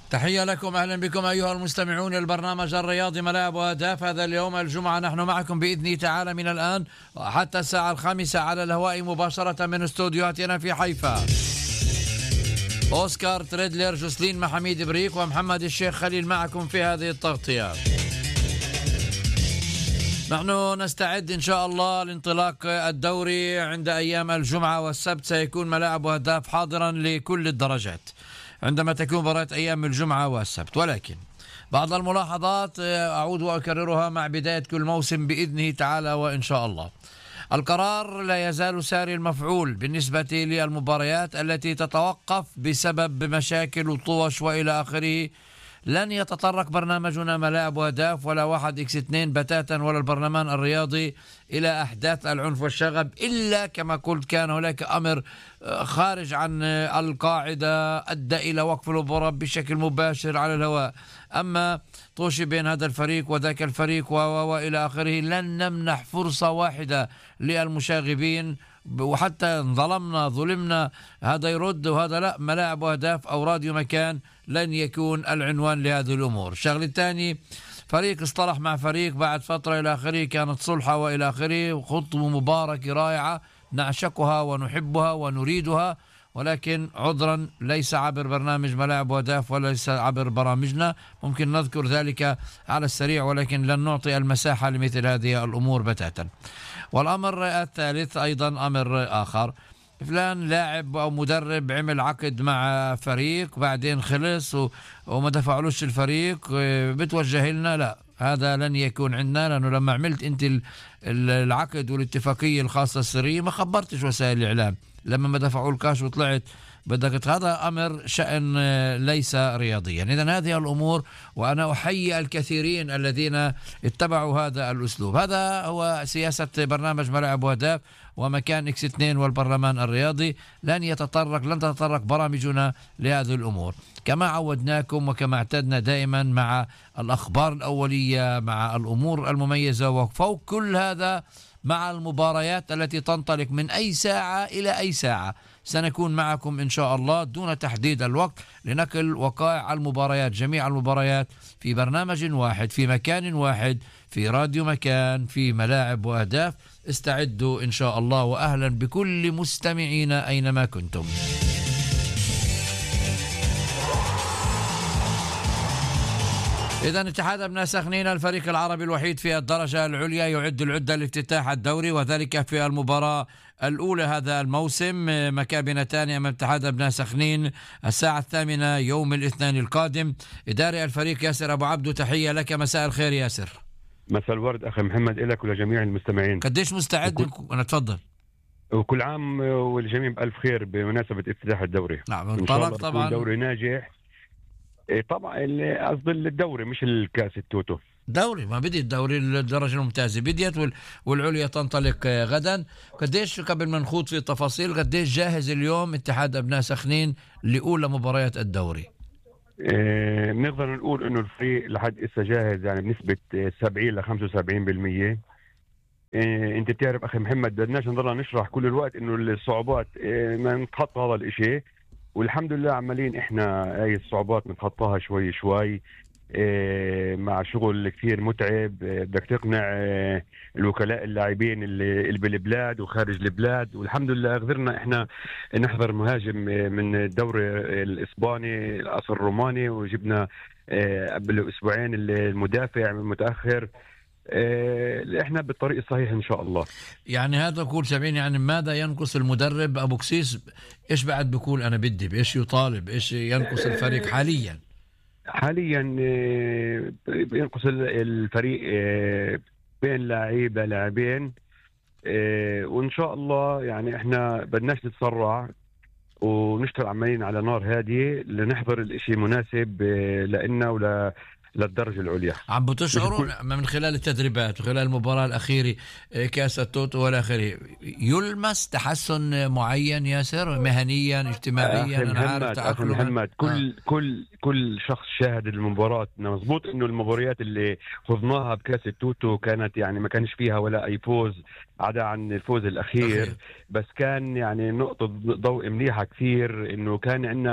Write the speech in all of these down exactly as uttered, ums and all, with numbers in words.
تحية لكم، أهلا بكم أيها المستمعون البرنامج الرياضي ملاعب وأهداف. هذا اليوم الجمعة نحن معكم بإذن تعالى من الآن حتى الساعة الخامسة على الهواء مباشرة من استوديوهاتنا في حيفا. أوسكار تريدلر، جوسلين محميد بريك ومحمد الشيخ خليل معكم في هذه التغطية. نحن نستعد إن شاء الله لانطلاق الدوري عند أيام الجمعة والسبت. سيكون ملاعب وأهداف حاضرا لكل الدرجات عندما تكون مباراة أيام الجمعة والسبت، ولكن بعض الملاحظات أعود وأكررها مع بداية كل موسم بإذنه تعالى وإن شاء الله. القرار لا يزال ساري المفعول بالنسبة للمباريات التي تتوقف بسبب مشاكل وطوش وإلى آخره. لن يتطرق برنامجنا ملاعب وأهداف ولا واحد إكس اثنين بتاتا ولا البرلمان الرياضي إلى أحداث العنف والشغب، إلا كما قلت كان هناك أمر خارج عن القاعدة أدى إلى وقف المباراة بشكل مباشر على الهواء. أما طوشي بين هذا الفريق وذاك الفريق وإلى آخره، لن نمنح فرصة واحدة للمشاغبين، وحتى ظلمنا ظلمنا هذا يرد وهذا لا. ملاعب وأهداف أو راديو مكان لن يكون العنوان لهذه الأمور. الشغل الثاني، فريق اصطلح مع فريق بعد فترة إلى آخره، كانت صلحة وإلى آخره، خطوة مباركة رائعة نعشقها ونحبها ونريدها، ولكن عذرا ليس عبر برنامج ملاعب وأهداف وليس عبر برامجنا. ممكن نذكر ذلك على السريع، ولكن لن نعطي المساحة لمثل هذه الأمور بتاتا. والأمر الثالث أيضا أمر آخر، فلان لاعب أو مدرب عمل عقد مع فريق بعدين خلص وما دفعلوش الفريق بتوجه لنا، لا، هذا لن يكون عندنا، لأنه لما عملت أنت العقد والاتفاقية الخاصة السرية ما خبرتش وسائل الإعلام، لما ما دفعوا الكاش وطلعت بدك، هذا أمر شأن ليس رياضيا. إذن هذه الأمور، وأنا أحيي الكثيرين الذين اتبعوا هذا الأسلوب. هذا هو سياسة برنامج ملاعب وأهداف ومكان إكس اثنين والبرلمان الرياضي. لن يتطرق لن تتطرق برامجنا لهذه الأمور، كما عودناكم وكما اعتدنا دائما مع الأخبار الأولية، مع الأمور المميزة، وفوق كل هذا مع المباريات التي تنطلق من أي ساعة إلى أي ساعة. سنكون معكم إن شاء الله دون تحديد الوقت لنقل وقائع المباريات، جميع المباريات في برنامج واحد في مكان واحد في راديو مكان في ملاعب وأهداف. استعدوا إن شاء الله، وأهلا بكل مستمعين أينما كنتم. إذن اتحاد أبناء سخنين الفريق العربي الوحيد في الدرجة العليا يعد العدة لافتتاح الدوري، وذلك في المباراة الأولى هذا الموسم، مكابن تاني أمام اتحاد أبناء سخنين الساعة الثامنة يوم الاثنين القادم. إداري الفريق ياسر أبو عبدو، تحية لك، مساء الخير ياسر. مساء الورد أخي محمد، إلك ولجميع المستمعين. قديش مستعد؟ وكل... أنا تفضل. وكل عام والجميع بألف خير بمناسبة افتتاح الدوري. نعم، انطلق طبعا دوري ناجح. طبعا قصد الدوري مش الكاس التوتو، دوري ما بدي الدوري الدرجة الممتازة بديت والعليا تنطلق غدا. قديش قبل ما نخوض في التفاصيل، قديش جاهز اليوم اتحاد أبناء سخنين لأولى مباريات الدوري؟ اه نقدر نقول انه الفريق لحد اسا جاهز، يعني بنسبة سبعين لخمسة وسبعين بالمية. اه انت بتعرف اخي محمد، بدناش نضلنا نشرح كل الوقت انه الصعوبات اه ما نتخطى هذا الاشي، والحمد لله عمالين احنا هاي الصعوبات نتخطاها شوي شوي اه مع شغل كثير متعب. اه بدك تقنع اه الوكلاء اللاعبين اللي, اللي بالبلاد وخارج البلاد، والحمد لله قدرنا احنا نحضر مهاجم اه من الدوري الاسباني الاصل الروماني، وجبنا اه قبل اسبوعين المدافع المتاخر. اه احنا بالطريق الصحيح ان شاء الله. يعني هذا كل سبعين، يعني ماذا ينقص المدرب ابو كسيس؟ ايش بعد بقول انا بدي بايش يطالب، ايش ينقص الفريق حاليا؟ حاليا اه ينقص الفريق اه بين لاعب لاعبين، اه وان شاء الله يعني احنا بدناش نتسرع ونشتغل عمالين على نار هادية لنحضر الاشي مناسب اه لنا ولا للدرجة العليا. عم بتشعروا من خلال التدريبات وخلال المباراة الأخيرة كأس التوتو والآخره يلمس تحسن معين ياسر، مهنيا اجتماعيا؟ أنا عارف تأقلم محمد، كل آه. كل كل شخص شاهد المباراة. مظبوط إنه المباريات اللي خضناها بكأس التوتو كانت يعني ما كانش فيها ولا أي فوز عدا عن الفوز الأخير أخير. بس كان يعني نقطة ضوء مليحة كثير إنه كان عندنا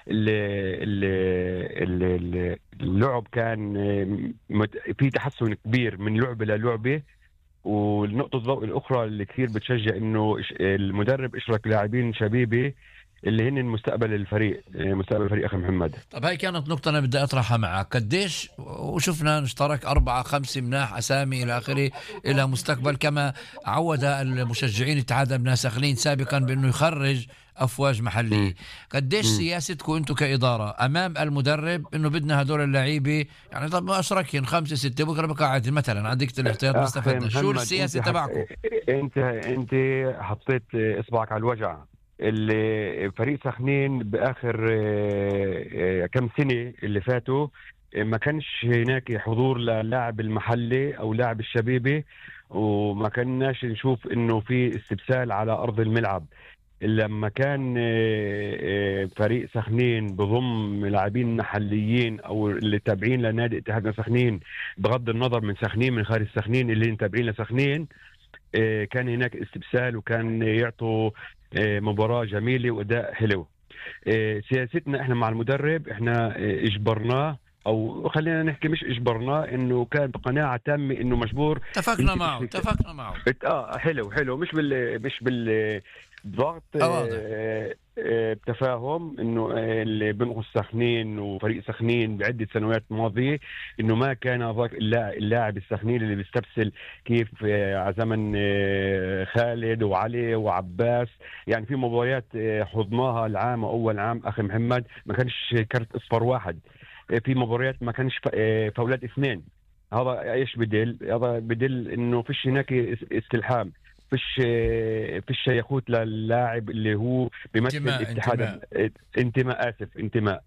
اللعب كان في تحسن كبير من لعبة للعبة. والنقطة الضوء الأخرى اللي كثير بتشجع إنه المدرب اشرك لاعبين شبيبة اللي هن مستقبل الفريق، مستقبل الفريق أخي محمد. طب هاي كانت نقطة أنا بدي أطرحها معك، قديش وشفنا اشترك أربعة خمسة مناح أسامي إلى آخره إلى مستقبل، كما عود المشجعين اتحاد أبناء سخنين سابقا بأنه يخرج أفواج محلية. قديش سياستكم أنتم كإدارة أمام المدرب إنه بدنا هدول اللعيبة، يعني طب ما أشركين خمسة ستة بكرة بقاعد مثلا عندك الاحتياط مستفدنا، شو السياسة تبعكم؟ أنت أنت حطيت إصبعك على الوجع. اللي فريق سخنين باخر كم سنه اللي فاتوا ما كانش هناك حضور للاعب المحلي او لاعب الشبيبه، وما كناش نشوف انه في استبسال على ارض الملعب. لما كان فريق سخنين بضم لاعبين محليين او اللي تابعين لنادي اتحاد سخنين، بغض النظر من سخنين من خارج سخنين اللي تابعين لسخنين، كان هناك استبسال وكان يعطوا مباراة جميلة وأداء حلو. سياستنا احنا مع المدرب احنا اجبرناه، او خلينا نحكي مش اجبرناه، انه كان بقناعة تامة انه مجبور. اتفقنا معه اتفقنا معه اه حلو حلو مش بال مش بال ضغط بتفاهم انه اللي بنقص سخنين وفريق سخنين بعده سنوات ماضيه انه ما كان ذاك اللاعب السخنين اللي بيستبسل كيف على زمن خالد وعلي وعباس. يعني في مباريات حضناها العام واول عام اخي محمد ما كانش كرت اصفر واحد، في مباريات ما كانش فاولات اثنين. هذا ايش بدل؟ هذا بدل انه فيش هناك استلحام، فيش فيش يخوت للاعب اللي هو بيمثل اتحاد انتماء. انتماء اسف انتماء.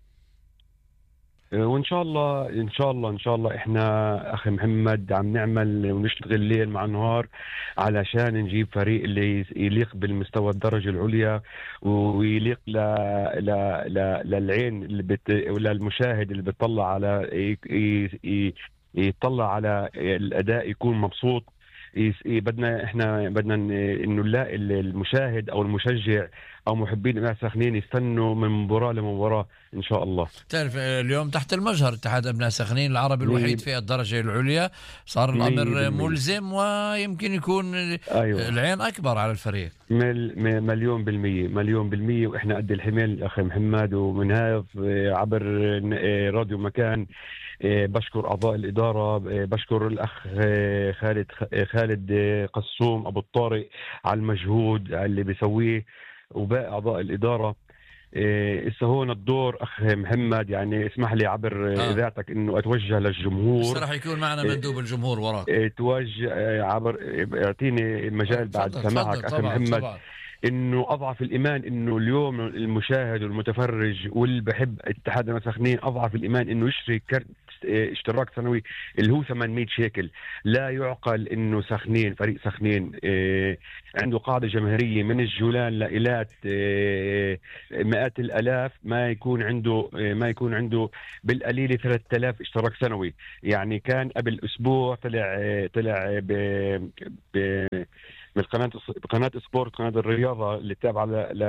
وان شاء الله ان شاء الله ان شاء الله احنا اخي محمد عم نعمل ونشتغل ليل مع نهار علشان نجيب فريق اللي يليق بالمستوى الدرجه العليا ويليق ل ل ل للعين اللي بت... ولا المشاهد اللي بيطلع على ي... يطلع على الاداء يكون مبسوط. بدنا احنا بدنا انه لا المشاهد او المشجع او محبين ابناء سخنين يستنوا من مباراه لمباراه ان شاء الله. تعرف اليوم تحت المجهر اتحاد ابناء سخنين العربي الوحيد في الدرجه العليا، صار الامر ملزم ويمكن يكون أيوة. العين اكبر على الفريق. مليون بالمية مليون بالمية واحنا قد الحمل اخي محمد. ومن هذا عبر راديو مكان بشكر أعضاء الإدارة، بشكر الأخ خالد خالد قسوم أبو الطارق على المجهود اللي بيسويه وباقي أعضاء الإدارة. إسا هون الدور أخ محمد، يعني اسمح لي عبر آه. إذاعتك إنه أتوجه للجمهور. راح يكون معنا مندوب الجمهور وراك. توجه عبر اعطيني مجال بعد سماعك أخ محمد طبعا. انه اضعف الايمان انه اليوم المشاهد والمتفرج واللي بحب اتحاد ابناء سخنين اضعف الايمان انه يشتري كرت اشتراك سنوي اللي هو ثمانمية شيكل. لا يعقل انه سخنين فريق سخنين اه عنده قاعده جماهيريه من الجولان لإيلات اه مئات الالاف ما يكون عنده اه ما يكون عنده بالقليل ثلاثة آلاف اشتراك سنوي. يعني كان قبل اسبوع طلع اه طلع ب, ب بالقناة قناة سبورت قناة الرياضة اللي تابعة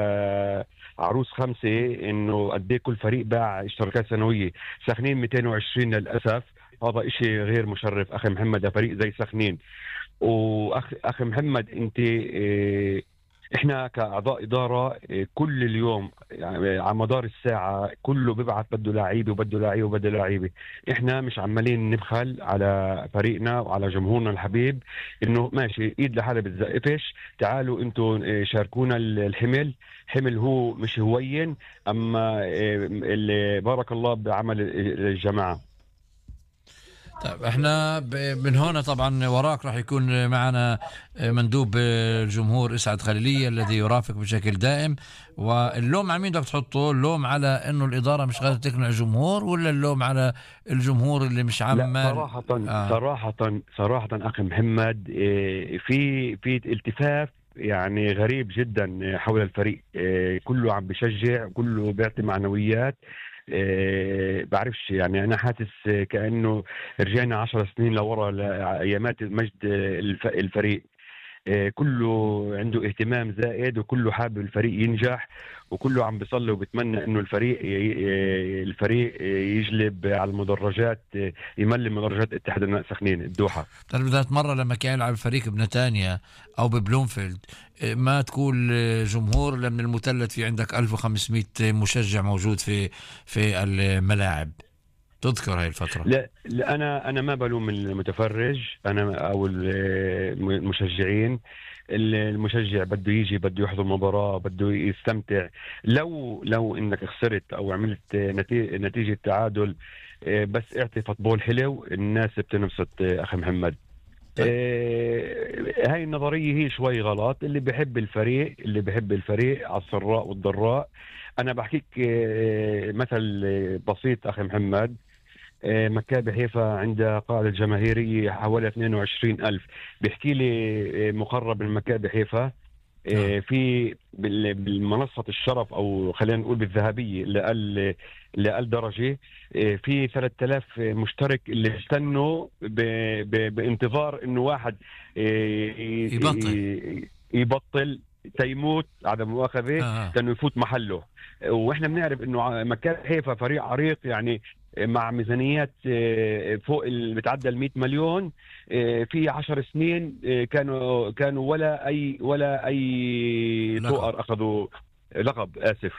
لعروس خمسة إنه قد كل فريق باع اشتراكات سنوية. سخنين مئتين وعشرين للأسف. هذا إشي غير مشرف أخي محمد فريق زي سخنين. وأخ أخي محمد أنت إيه إحنا كأعضاء إدارة إيه كل اليوم يعني على مدار الساعة كله بيبعث بده لاعيبة وبده لاعيبة وبده لاعيبة. إحنا مش عمالين نبخل على فريقنا وعلى جمهورنا الحبيب إنه ماشي إيد لحالة بتزقفش، تعالوا أنتوا شاركونا الحمل. حمل هو مش هوين، أما اللي بارك الله بعمل الجماعة. طيب احنا من هنا طبعا وراك راح يكون معنا مندوب الجمهور اسعد خليلية الذي يرافق بشكل دائم. واللوم على مين بدك تحطه؟ اللوم على انه الاداره مش قادره تقنع الجمهور، ولا اللوم على الجمهور اللي مش عمال؟ لا صراحه آه. صراحه صراحه اخي محمد في في التفاف يعني غريب جدا حول الفريق. كله عم بشجع، كله بيعطي معنويات. أه بعرفش يعني أنا حاسس كأنه رجعنا عشر سنين لورا لأيامات مجد الفريق. كله عنده اهتمام زائد، وكله حابب الفريق ينجح، وكله عم بيصلي وبتمنى انه الفريق الفريق يجلب على المدرجات، يملي مدرجات اتحاد الماء سخنين الدوحه. طيب ذات مره لما كان يلعب الفريق بنتانيا او ببلومفيلد ما تقول جمهور، لما المثلث في عندك ألف وخمسمائة مشجع موجود في في الملاعب، تذكر هاي الفتره؟ لا, لا انا انا ما بلوم المتفرج انا او المشجعين. المشجع بده يجي، بده يحضر مباراة، بده يستمتع. لو لو انك خسرت او عملت نتيجة تعادل، بس اعطي فوتبول حلو الناس بتنبسط اخي محمد. هاي النظرية هي شوي غلط. اللي بيحب الفريق اللي بيحب الفريق على السراء والضراء. انا بحكيك مثل بسيط اخي محمد. مكابي حيفا عندها قاعدة جماهيرية حوالي اثنين وعشرين ألف. بيحكي لي مقرب من مكابي حيفا في بالمنصة الشرف أو خلينا نقول بالذهبية لأقل لأقل درجة في ثلاثة آلاف مشترك اللي استنوا بانتظار إنه واحد يبطل يبطل تيموت عدم مؤاخذة آه. كانوا يفوت محله. واحنا بنعرف انه مكابي حيفا فريق عريق، يعني مع ميزانيات فوق اللي بتعدى المئة مليون. في عشر سنين كانوا كانوا ولا اي ولا اي طوار اخذوا لقب. اسف.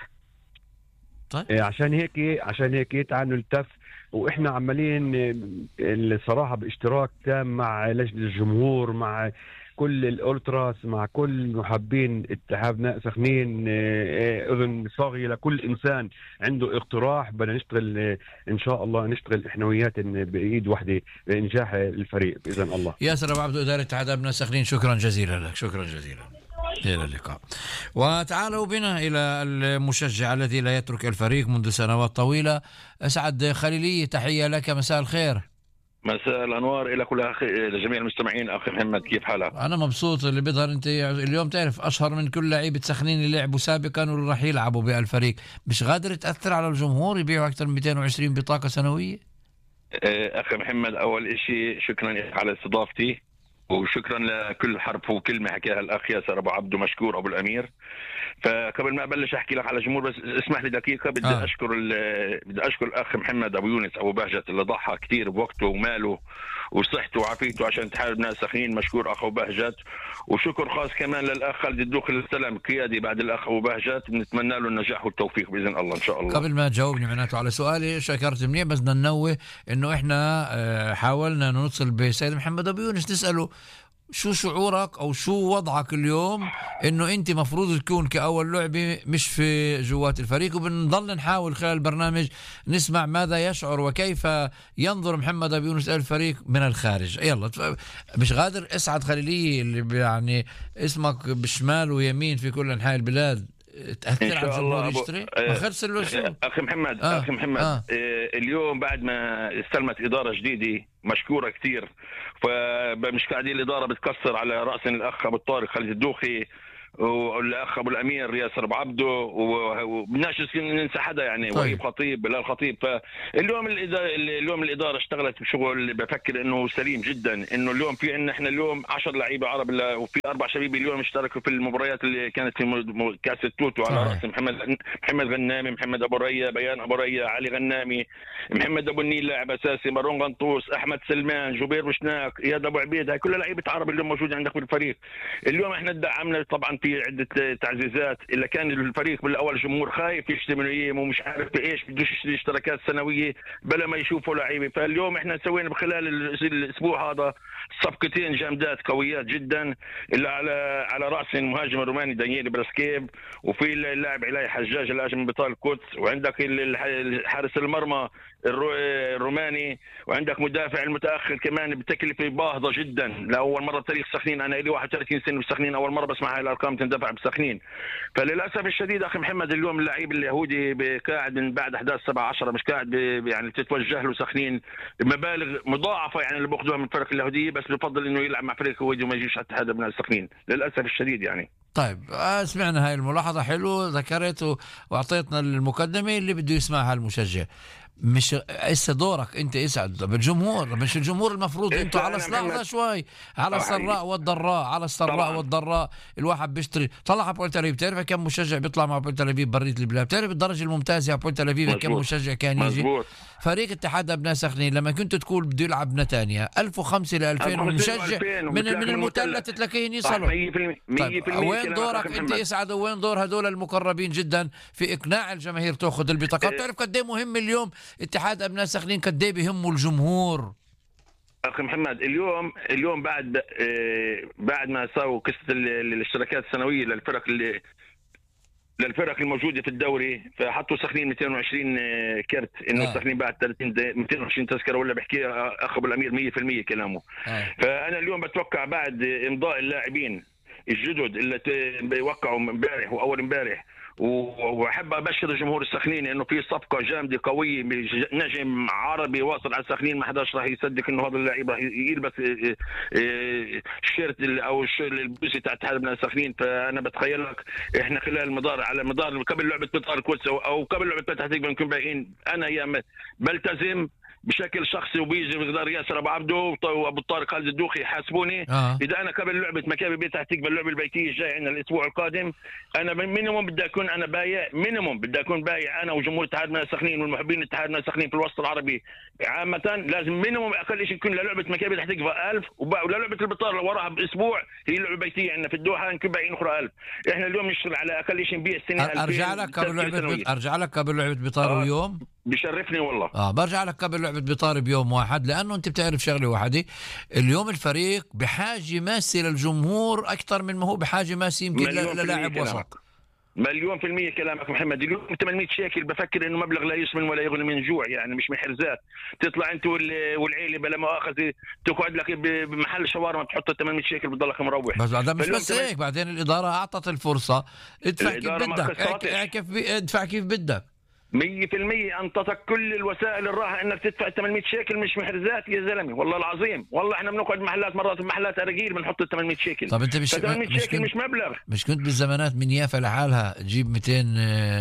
طيب. عشان هيك عشان هيك تعالوا نلتف. واحنا عمالين الصراحه باشتراك تام مع لجنه الجمهور، مع كل الالتراس، مع كل محبين اتحاد ناء سخنين. اذن صاغيه لكل انسان عنده اقتراح. بدنا نشتغل ان شاء الله، نشتغل احنويات بايد واحده لانجاح الفريق باذن الله. ياسر ابو عبد اداره اتحاد ابناء سخنين، شكرا جزيلا لك. شكرا جزيلا. إلى اللقاء. وتعالوا بنا إلى المشجع الذي لا يترك الفريق منذ سنوات طويلة. أسعد خليلي، تحية لك، مساء الخير. مساء الأنوار إلى كل أخي، لجميع المستمعين. أخي محمد كيف حالك؟ أنا مبسوط. اللي بيظهر أنت اليوم تعرف أشهر من كل لعيبة سخنين اللي لعبوا سابقا واللي راح يلعبوا بالفريق، مش قادر تأثر على الجمهور، يبيعوا أكثر من مئتين وعشرين بطاقة سنوية. أخي محمد، أول إشي شكرا على استضافتي، وشكرا لكل حرف وكلمة حكاها الأخ ياسر أبو عبدو، مشكور أبو الأمير. فقبل ما أبلش أحكي لك على الجمهور، بس اسمح لي دقيقة. بدي آه. أشكر بدي أشكر الأخ محمد أبو يونس أبو بهجت اللي ضحى كتير بوقته وماله وصحته وعافيته عشان اتحاد ابناء سخنين. مشكور أخو بهجت. وشكر خاص كمان للأخ خالد الدوخل السلام قيادي بعد الأخ أبو بهجت. بنتمنى له النجاح والتوفيق بإذن الله إن شاء الله. قبل ما تجاوبني معناته على سؤالي، شكرت مني، بس بدنا ننوه إنه إحنا حاولنا نوصل بسيد محمد أبو يونس نسأله شو شعورك أو شو وضعك اليوم إنه أنت مفروض تكون كأول لعبة مش في جوات الفريق، وبنضل نحاول خلال البرنامج نسمع ماذا يشعر وكيف ينظر محمد أبو يونس الفريق من الخارج. يلا مش قادر. أسعد خليلي اللي يعني اسمك بشمال ويمين في كل أنحاء البلاد، تأثر على الجمهور يشتري ما خلص له شو. أخي محمد آه. أخي محمد آه. اليوم بعد ما استلمت إدارة جديدة مشكورة كتير، فمش قاعدين الإدارة بتكسر على رأس الأخ أبو الطارق خالد الدوخي والاخ ابو الامير ياسر ابو عبده، وبناش ننسى حدا يعني. طيب. وهيب خطيب بلال خطيب. فاليوم الاداره اليوم الاداره اشتغلت بشغل بفكر انه سليم جدا. انه اليوم في عندنا احنا اليوم عشر لعيبه عرب وفي اربع شباب اليوم اشتركوا في المباريات اللي كانت في كاس التوتو على راس محمد محمد غنامي، محمد ابو ريا، بيان ابو ريا، علي غنامي، محمد ابو النيل لاعب اساسي، مارون غنطوس، احمد سلمان، جبير بشناك، اياد ابو عبيد. هاي كل لعيبه عرب اللي موجوده عندك في الفريق. اليوم احنا دعمنا طبعا في عده تعزيزات. الا كان الفريق بالاول جمهور خايف يشتري من ومش عارف بايش بدوش يشتري اشتراكات سنويه بلا ما يشوفوا لعيبه. فاليوم احنا سوينا بخلال الاسبوع هذا صفقتين جامدات قويات جدا، اللي على على راس المهاجم الروماني دانييل براسكيب، وفي اللاعب علاء حجاج الاجم من بطال القدس، وعندك حارس المرمى الروماني، وعندك مدافع المتاخر كمان بتكلفه باهظه جدا لاول مره بتاريخ سخنين. انا لي واحد وثلاثين سنه بسخنين، اول مره بسمع هاي الارقام تندفع بسخنين. فللاسف الشديد اخي محمد اليوم اللاعب اليهودي قاعد من بعد احداث سبعة عشر مش قاعد يعني تتوجه له سخنين مبالغ مضاعفه يعني اللي باخذوها من الفرق اليهوديه، بس بفضل انه يلعب مع فريق يهودي وما يجيش حتى هذا من السخنين للاسف الشديد يعني. طيب سمعنا هاي الملاحظه حلو ذكرت واعطيتنا المقدمه اللي بده يسمعها المشجع. مش هسه دورك انت اسعد بالجمهور، مش الجمهور المفروض انتوا على لحظه شوي، على السراء والضراء، على السراء طبعا. والضراء الواحد بيشتري. طلع على بولت أبيب، بتعرف كم مشجع بيطلع مع بولت أبيب بريت البلاد؟ بتعرف الدرجه الممتازه على بولت أبيب كم مشجع كان يجي؟ مزبوط. فريق اتحاد ابناء سخنين لما كنت تقول بده يلعب نتانيا ألف وخمسة ل ألفين مشجع من من المثلث تلاقيهم يصلوا. طيب وين دورك انت اسعد، وين دور هدول المقربين جدا في اقناع الجماهير تاخذ البطاقات؟ بتعرف قد ايه مهم اليوم اتحاد ابناء سخنين، قد ايه بيهموا الجمهور؟ اخي محمد اليوم اليوم بعد آه بعد ما سووا قصه الاشتراكات السنويه للفرق اللي للفرق الموجوده في الدوري، فحطوا سخنين مئتين وعشرين كرت انه آه. سخنين بعد ثلاثين مئتين وعشرين تذكره، ولا بحكي اخ ابو الامير مية بالمية كلامه. آه. فانا اليوم بتوقع بعد امضاء اللاعبين الجدد اللي بيوقعوا امبارح واول امبارح، واحب ابشر جمهور السخنين انه في صفقه جامده قويه، نجم عربي واصل على السخنين، ما حداش راح يصدق انه هذا اللاعب راح يلبس الشيرت او البوسي تاع اتحاد ابناء السخنين. فانا بتخيل لك احنا خلال المدار على مدار قبل لعبه بطار القدس او قبل لعبه فتح تقريبا بنكون باقيين. انا يا بلتزم بشكل شخصي وبيجي بقدر ياسر ابو عبده وابو الطارق خالد الدوخي يحاسبوني. آه. اذا انا قبل لعبه مكابي بيت تقبل اللعبه البيتيه الجاي عندنا الاسبوع القادم، انا مينيموم بدي اكون انا بايع، مينيموم بدي اكون بايع انا وجمهور اتحاد ابناء السخنين والمحبين اتحاد ابناء السخنين في الوسط العربي عامه. لازم مينيموم اقل شيء يكون للعبه مكابي تحت تقبل ألف، ولعبه البطار اللي وراها باسبوع هي لعبه بيتيه عندنا في الدوحه نكون بايعين اخرى ألف. احنا اليوم نشتغل على اقل شيء نبيع السنه ألفين. ارجع لك قبل لعبه ارجع لك قبل لعبه بطار آه. اليوم بشرفني والله. اه برجع لك قبل لعبه بطار بيوم واحد، لانه انت بتعرف شغله واحده، اليوم الفريق بحاجه ماسه للجمهور اكثر من ما هو بحاجه ماسه يمكن للاعب وسط. مليون في المية كلامك محمد. اليوم ثمانمئة شيكل بفكر انه مبلغ لا يسمن ولا يغني من جوع، يعني مش محرزات. تطلع انت والعيله بلا مؤاخذه تقعد لك بمحل شاورما تحط ثمانمئة شيكل بتضلك مروح. بس بعدين مش بس هيك، بعدين الاداره اعطت الفرصه ادفع كيف بدك، اعكف ادفع كيف بدك. مية في المية أنطتك كل الوسائل الراحة إنك تدفع ثمانمئة شيكل، مش محرزات يا زلمة والله العظيم. والله إحنا بنقعد محلات مرات محلات أرجيل بنحط ثمانمئة شيكل. طب أنت مش مش, كنت مش مبلغ. مش كنت بالزمانات من يافا لحالها تجيب مئتين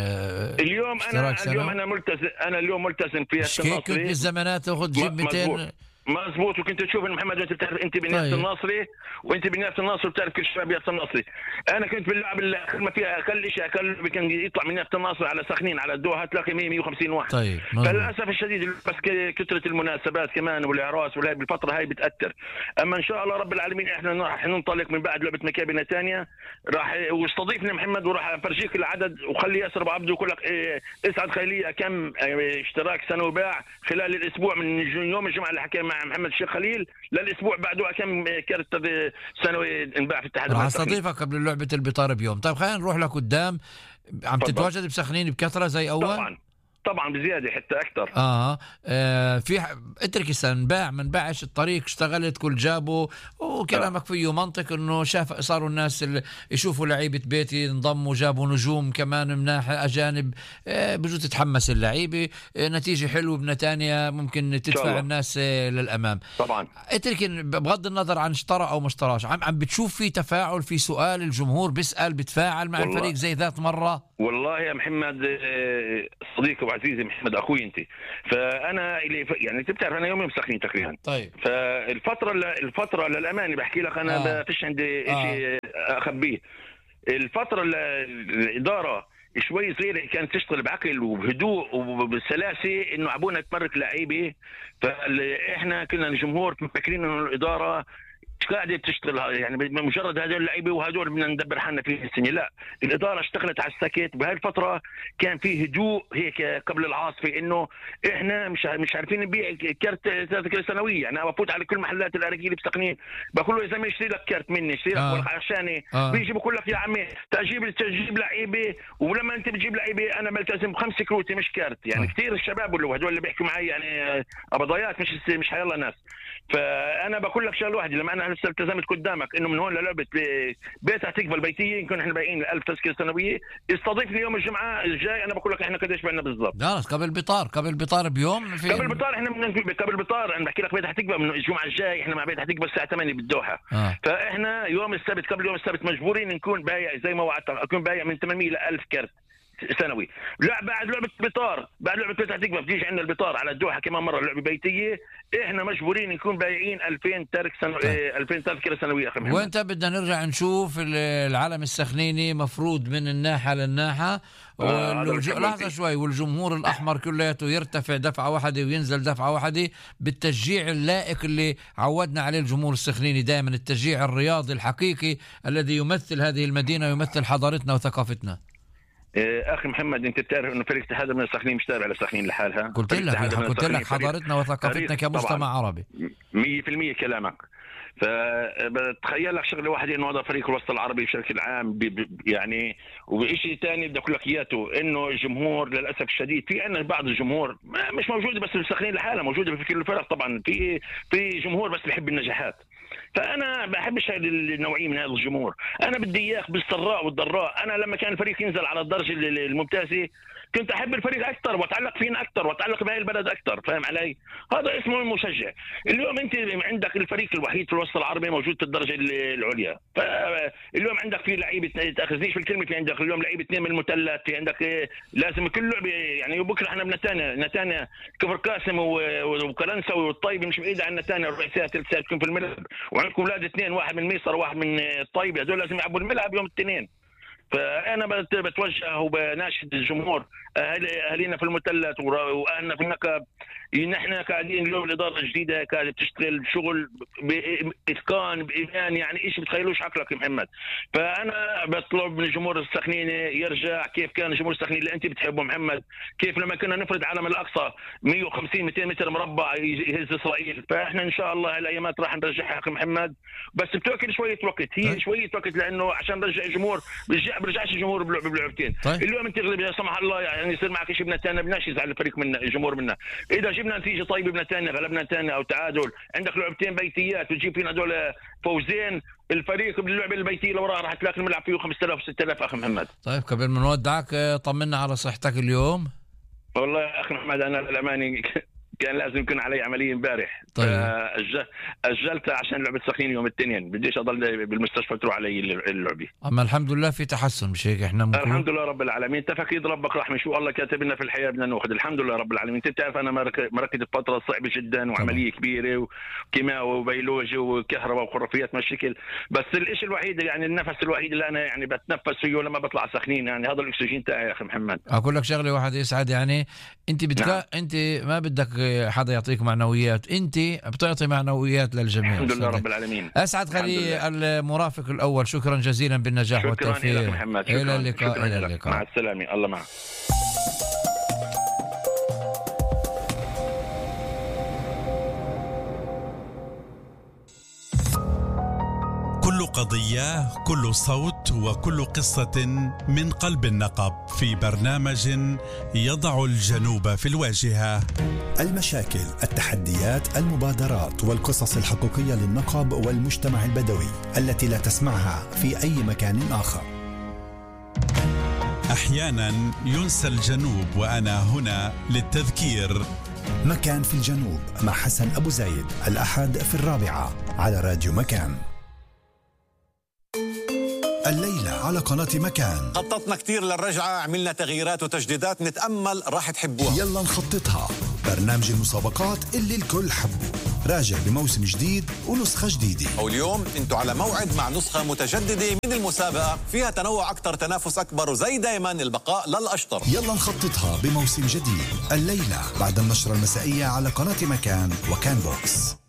آه اليوم أنا اليوم أنا ملتزم أنا اليوم ملتزم في النصري. كنت بالزمانات تاخذ تجيب مئتين مزبوط. وكنت تشوف محمد انت بتعرف انت بنيافه الناصري وانت بنيافه الناصري بتعرف كل شباب يافه النصري. انا كنت باللعب اللي ما فيها اقل شيء اقل كان يطلع من نيافه النصري على سخنين على الدوحه تلاقي مية مية وخمسين واحد. طيب فللاسف الشديد بس كثره المناسبات كمان والاعراس وهي بالفتره هاي بتاثر. اما ان شاء الله رب العالمين احنا راح ننطلق من بعد لعبه مكابي نتانيا، راح واستضيفني محمد وراح افرجيك العدد وخلي ياسر ابو عبده يقول لك إيه اسعد خيليه كم اشتراك سنه باع خلال الاسبوع من يوم الجمعه اللي حكينا مع محمد الشيخ خليل للاسبوع بعده كم كرت سنوي انباع في الاتحاد. راح استضيفك قبل لعبه البطار بيوم. طيب خلينا نروح لقدام. عم تتواجد بسخنين بكثره زي اول؟ طبعا طبعا بزياده حتى اكثر. اه, آه في اترك السنباع ما انباعش الطريق اشتغلت كل جابوا وكلامك فيه منطق انه شاف صاروا الناس اللي يشوفوا لعيبه بيتي انضموا جابوا نجوم كمان مناح اجانب آه بجوز تتحمس اللعيبه آه نتيجه حلوه بنتانيا ممكن تدفع الناس آه للامام. طبعا اترك بغض النظر عن اشترى او ما اشتراش عم عم بتشوف في تفاعل في سؤال الجمهور بيسال بتفاعل مع والله. الفريق زي ذات مره والله يا محمد صديقي وعزيزي محمد اخوي انت. فانا اللي يعني انت بتعرف انا يومي مسخنين تقريبا. طيب فالفتره الفتره للامانه بحكي لك انا ما آه. فيش عندي شيء آه. اخبيه. الفتره الاداره شوي صغيره كانت تشتغل بعقل وبهدوء وبسلاسه انه عبونا تمرك لعيبه. فاحنا كنا الجمهور مفكرين انه الاداره قاعده بتشتغل يعني بمجرد هذول اللعيبه وهذول بدنا ندبر حالنا في السنه. لا الاداره اشتغلت على السكت. بهاي الفتره كان في هدوء هيك قبل العاصفه انه احنا مش مش عارفين نبيع كرت تذكره سنويه. يعني انا بفوت على كل محلات الارجيل بسقنين بقول له يا زلمه اشتري لك كرت مني اشتري لك آه. ورقه عشاني آه. بيجي بقول لك يا عمي تجيب تجيب لعيبه ولما انت بتجيب لعيبه انا بلتزم بخمس كروتي مش كرت. يعني آه. كثير الشباب اللي هذول اللي بيحكوا معي يعني ابضايات مش مش حيلا ناس. فانا بقول لك شغله واحده لما انا لسه التزمت قدامك انه من هون للعبه بيت تقبل بيتيه نكون احنا بايعين ألف تذكره سنويه. استضيفني يوم الجمعه الجاي انا بقول لك احنا قديش بعنا بالضبط. خلاص قبل بطار قبل بطار بيوم في قبل بطار احنا بدنا قبل بطار انا بحكي لك بيت تقبل من الجمعه الجاي احنا مع بيت تقبل الساعه ثمانية بالدوحه. آه. فاحنا يوم السبت قبل يوم السبت مجبورين نكون بايع زي ما وعدتك اكون بايع من ثمانمئة ل ألف كرت سنوي. لا بعد لعبه بطار، بعد لعبه بتاع تكبر بتيجي عندنا البطار على الدوحه كمان مره لعبه بيتيه، احنا مجبورين نكون بايعين ألفين ترك سنو... طيب. ألفين تذكره سنويه اخي محمد. وانت بدنا نرجع نشوف العلم السخنيني مفروض من الناحه للناحه آه والج... لحظه شوي، والجمهور الاحمر كلياته يرتفع دفعه واحده وينزل دفعه واحده بالتشجيع اللائق اللي عودنا عليه الجمهور السخنيني دائما، التشجيع الرياضي الحقيقي الذي يمثل هذه المدينه ويمثل حضارتنا وثقافتنا. اخي محمد انت بتعرف انه فريق اتحاد من السخنين مش تابع للسخنين لحالها. قلت لك قلت لك حضارتنا وثقافتنا كمجتمع عربي مية بالمية كلامك. فبتخيل لك شغله واحده انه هذا فريق الوسط العربي بشكل عام بي بي يعني، وبشيء ثاني بدي اقول لك اياته انه الجمهور للاسف الشديد في عندنا بعض الجمهور مش موجوده بس السخنين لحالها، موجوده في كل الفرق طبعا، في في جمهور بس بيحب النجاحات. فانا بحبش هذه النوعيه من هذا الجمهور، انا بدي اياك بالسراء والضراء. انا لما كان الفريق ينزل على الدرجه الممتازه كنت احب الفريق اكثر واتعلق فينا اكثر واتعلق بهاي البلد اكثر، فاهم علي؟ هذا اسمه المشجع. اليوم انت عندك الفريق الوحيد في الوسط العربي موجود في الدرجه العليا، فاليوم عندك في لعيبه، تاخذنيش في الكلمه، في عندك اليوم لعيبه اثنين من المثلث، في عندك لازم كل لعبه يعني. بكره احنا بنتانا نتانا كفر قاسم وكلنسوي والطيبه مش بعيد عن نتانا، ربع ساعه ثلث ساعه تكون في الملعب، وعندكم اولاد اثنين واحد من ميسر وواحد من الطيبه، هذول لازم يلعبوا الملعب يوم الاثنين. فانا بتوجه وبناشد الجمهور، اهالينا في المثلث واهلنا في النقب، نحن قاعدين اليوم الاداره الجديده قاعده بتشتغل شغل باتقان بايمان، يعني شيء بتخيلوش عقلك يا محمد. فانا بطلب من الجمهور السخنيني يرجع كيف كان الجمهور السخنيني اللي انت بتحبه محمد، كيف لما كنا نفرض علم الاقصى مية وخمسين مئتين متر مربع يهز اسرائيل، فاحنا ان شاء الله هالايامات راح نرجعها اخي محمد، بس بتاكل شويه وقت، هي شويه وقت، لانه عشان نرجع الجمهور برجع برجعش الجمهور بلعبتين. طيب. اليوم انت تغلب لا سمح الله يعني يصير معك شيء بنتانا، بدناش يزعل الفريق منا الجمهور منا، اذا جبنا نتيجه طيبه بنتانا غلبنا نتانا او تعادل، عندك لعبتين بيتيات وتجيب فينا هذول فوزين، الفريق باللعبه البيتيه اللي وراها راح تلاقي الملعب فيه خمسة آلاف وستة آلاف اخي محمد. طيب قبل ما نودعك طمنا على صحتك اليوم. والله يا اخي محمد انا للامانه كان لازم يكون علي عمليه امبارح. طيب. اجلتها عشان لعبه سخنين يوم الاثنين، بديش اضل بالمستشفى تروح علي اللعبه. اما الحمد لله في تحسن، مش هيك احنا ممكن... الحمد لله رب العالمين، تفكيد ربك رحمه، شو الله كاتب لنا في الحياه بدنا ناخذ، الحمد لله رب العالمين. انت تعرف انا مركز فتره صعبه جدا وعمليه كبيره وكيماوي وبيولوجي وكهرباء وخرافيات مشاكل، بس الشيء الوحيد يعني النفس الوحيد اللي انا يعني بتنفس فيه لما بطلع سخنين، يعني هذا الاكسجين تاعي يا اخي محمد. اقول لك شغله واحده يسعد، يعني انت بتك... نعم. انت ما بدك حدا يعطيك معنويات، انت بتعطي معنويات للجميع. الحمد لله رب العالمين. اسعد خلي المرافق الاول، شكرا جزيلا بالنجاح والتوفيق. شكرا لك محمد. شكرا. الى اللقاء. شكرا الى اللقاء. مع السلامه، الله معك. كل قضية، كل صوت، وكل قصة من قلب النقب، في برنامج يضع الجنوب في الواجهة. المشاكل، التحديات، المبادرات والقصص الحقيقية للنقب والمجتمع البدوي التي لا تسمعها في أي مكان آخر. أحيانا ينسى الجنوب، وأنا هنا للتذكير. مكان في الجنوب مع حسن أبو زايد، الأحد في الرابعة على راديو مكان. الليلة على قناة مكان خططنا كتير للرجعة، عملنا تغييرات وتجديدات، نتأمل راح تحبوها. يلا نخططها، برنامج المسابقات اللي الكل حبه، راجع بموسم جديد ونسخة جديدة. واليوم انتوا على موعد مع نسخة متجددة من المسابقة، فيها تنوع أكتر، تنافس أكبر، وزي دايما البقاء للأشطر. يلا نخططها بموسم جديد، الليلة بعد النشرة المسائية على قناة مكان وكان بوكس.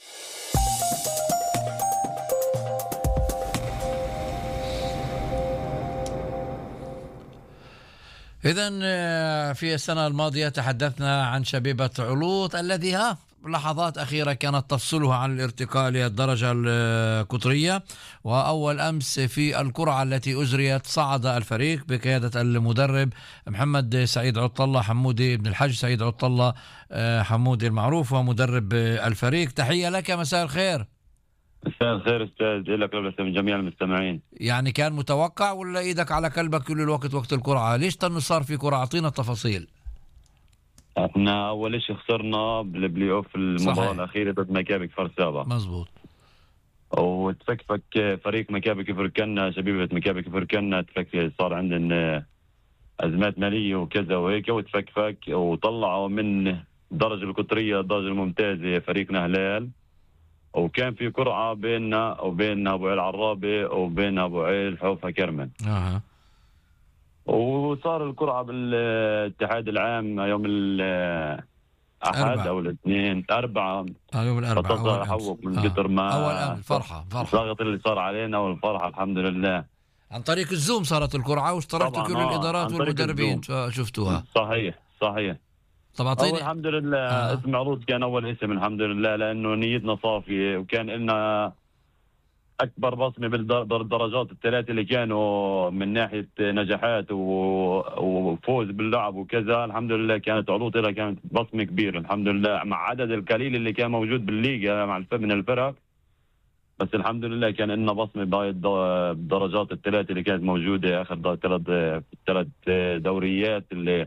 إذن في السنة الماضية تحدثنا عن شبيبة علوط الذي ها لحظات أخيرة كانت تفصلها عن الارتقاء للدرجة القطرية، وأول أمس في القرعة التي أجريت صعد الفريق بقيادة المدرب محمد سعيد عطلة حمودي بن الحج سعيد عطلة حمودي المعروف ومدرب الفريق. تحية لك، مساء الخير. مساء الخير استاذ لك ولكم جميع المستمعين. يعني كان متوقع ولا ايدك على كلبك كل الوقت وقت القرعه؟ ليش تنو صار في قرعه؟ اعطينا التفاصيل. احنا اول شيء خسرنا بالبلاي اوف المباراه الاخيره ضد مكابي كفر سابا. مزبوط. وتفكفك فريق مكابي كفر كنا، شبيبه مكابي كفر كنا تفك صار عندنا ازمات ماليه وكذا وهيك، وتفكفك وطلعوا من الدرجه القطريه الدرجه الممتازه فريقنا هلال، وكان في قرعه بيننا وبين ابو عيل عرابي وبين ابو عيل حوفه كرمن. اها وصار القرعه بالاتحاد العام يوم الاحد او الاثنين اربعه يوم الاربعاء فتصل حوق من قطر ما اول امس. فرحه فرحه الضغط اللي صار علينا والفرحه الحمد لله. عن طريق الزوم صارت القرعه واشتركتوا كل الادارات والمدربين شفتوها. صحيح صحيح. طب اعطيني. الحمد لله آه. اسم عروض كان اول اسم الحمد لله، لانه نيتنا صافيه وكان لنا اكبر بصمه بالدرجات الثلاثه اللي كانوا من ناحيه نجاحات وفوز باللعب وكذا. الحمد لله كانت عروض لها كانت بصمه كبيره الحمد لله، مع عدد القليل اللي كان موجود بالليغا مع من الفرق، بس الحمد لله كان لنا بصمه بالدرجات الثلاثه اللي كانت موجوده اخر ثلاث ثلاث دوريات اللي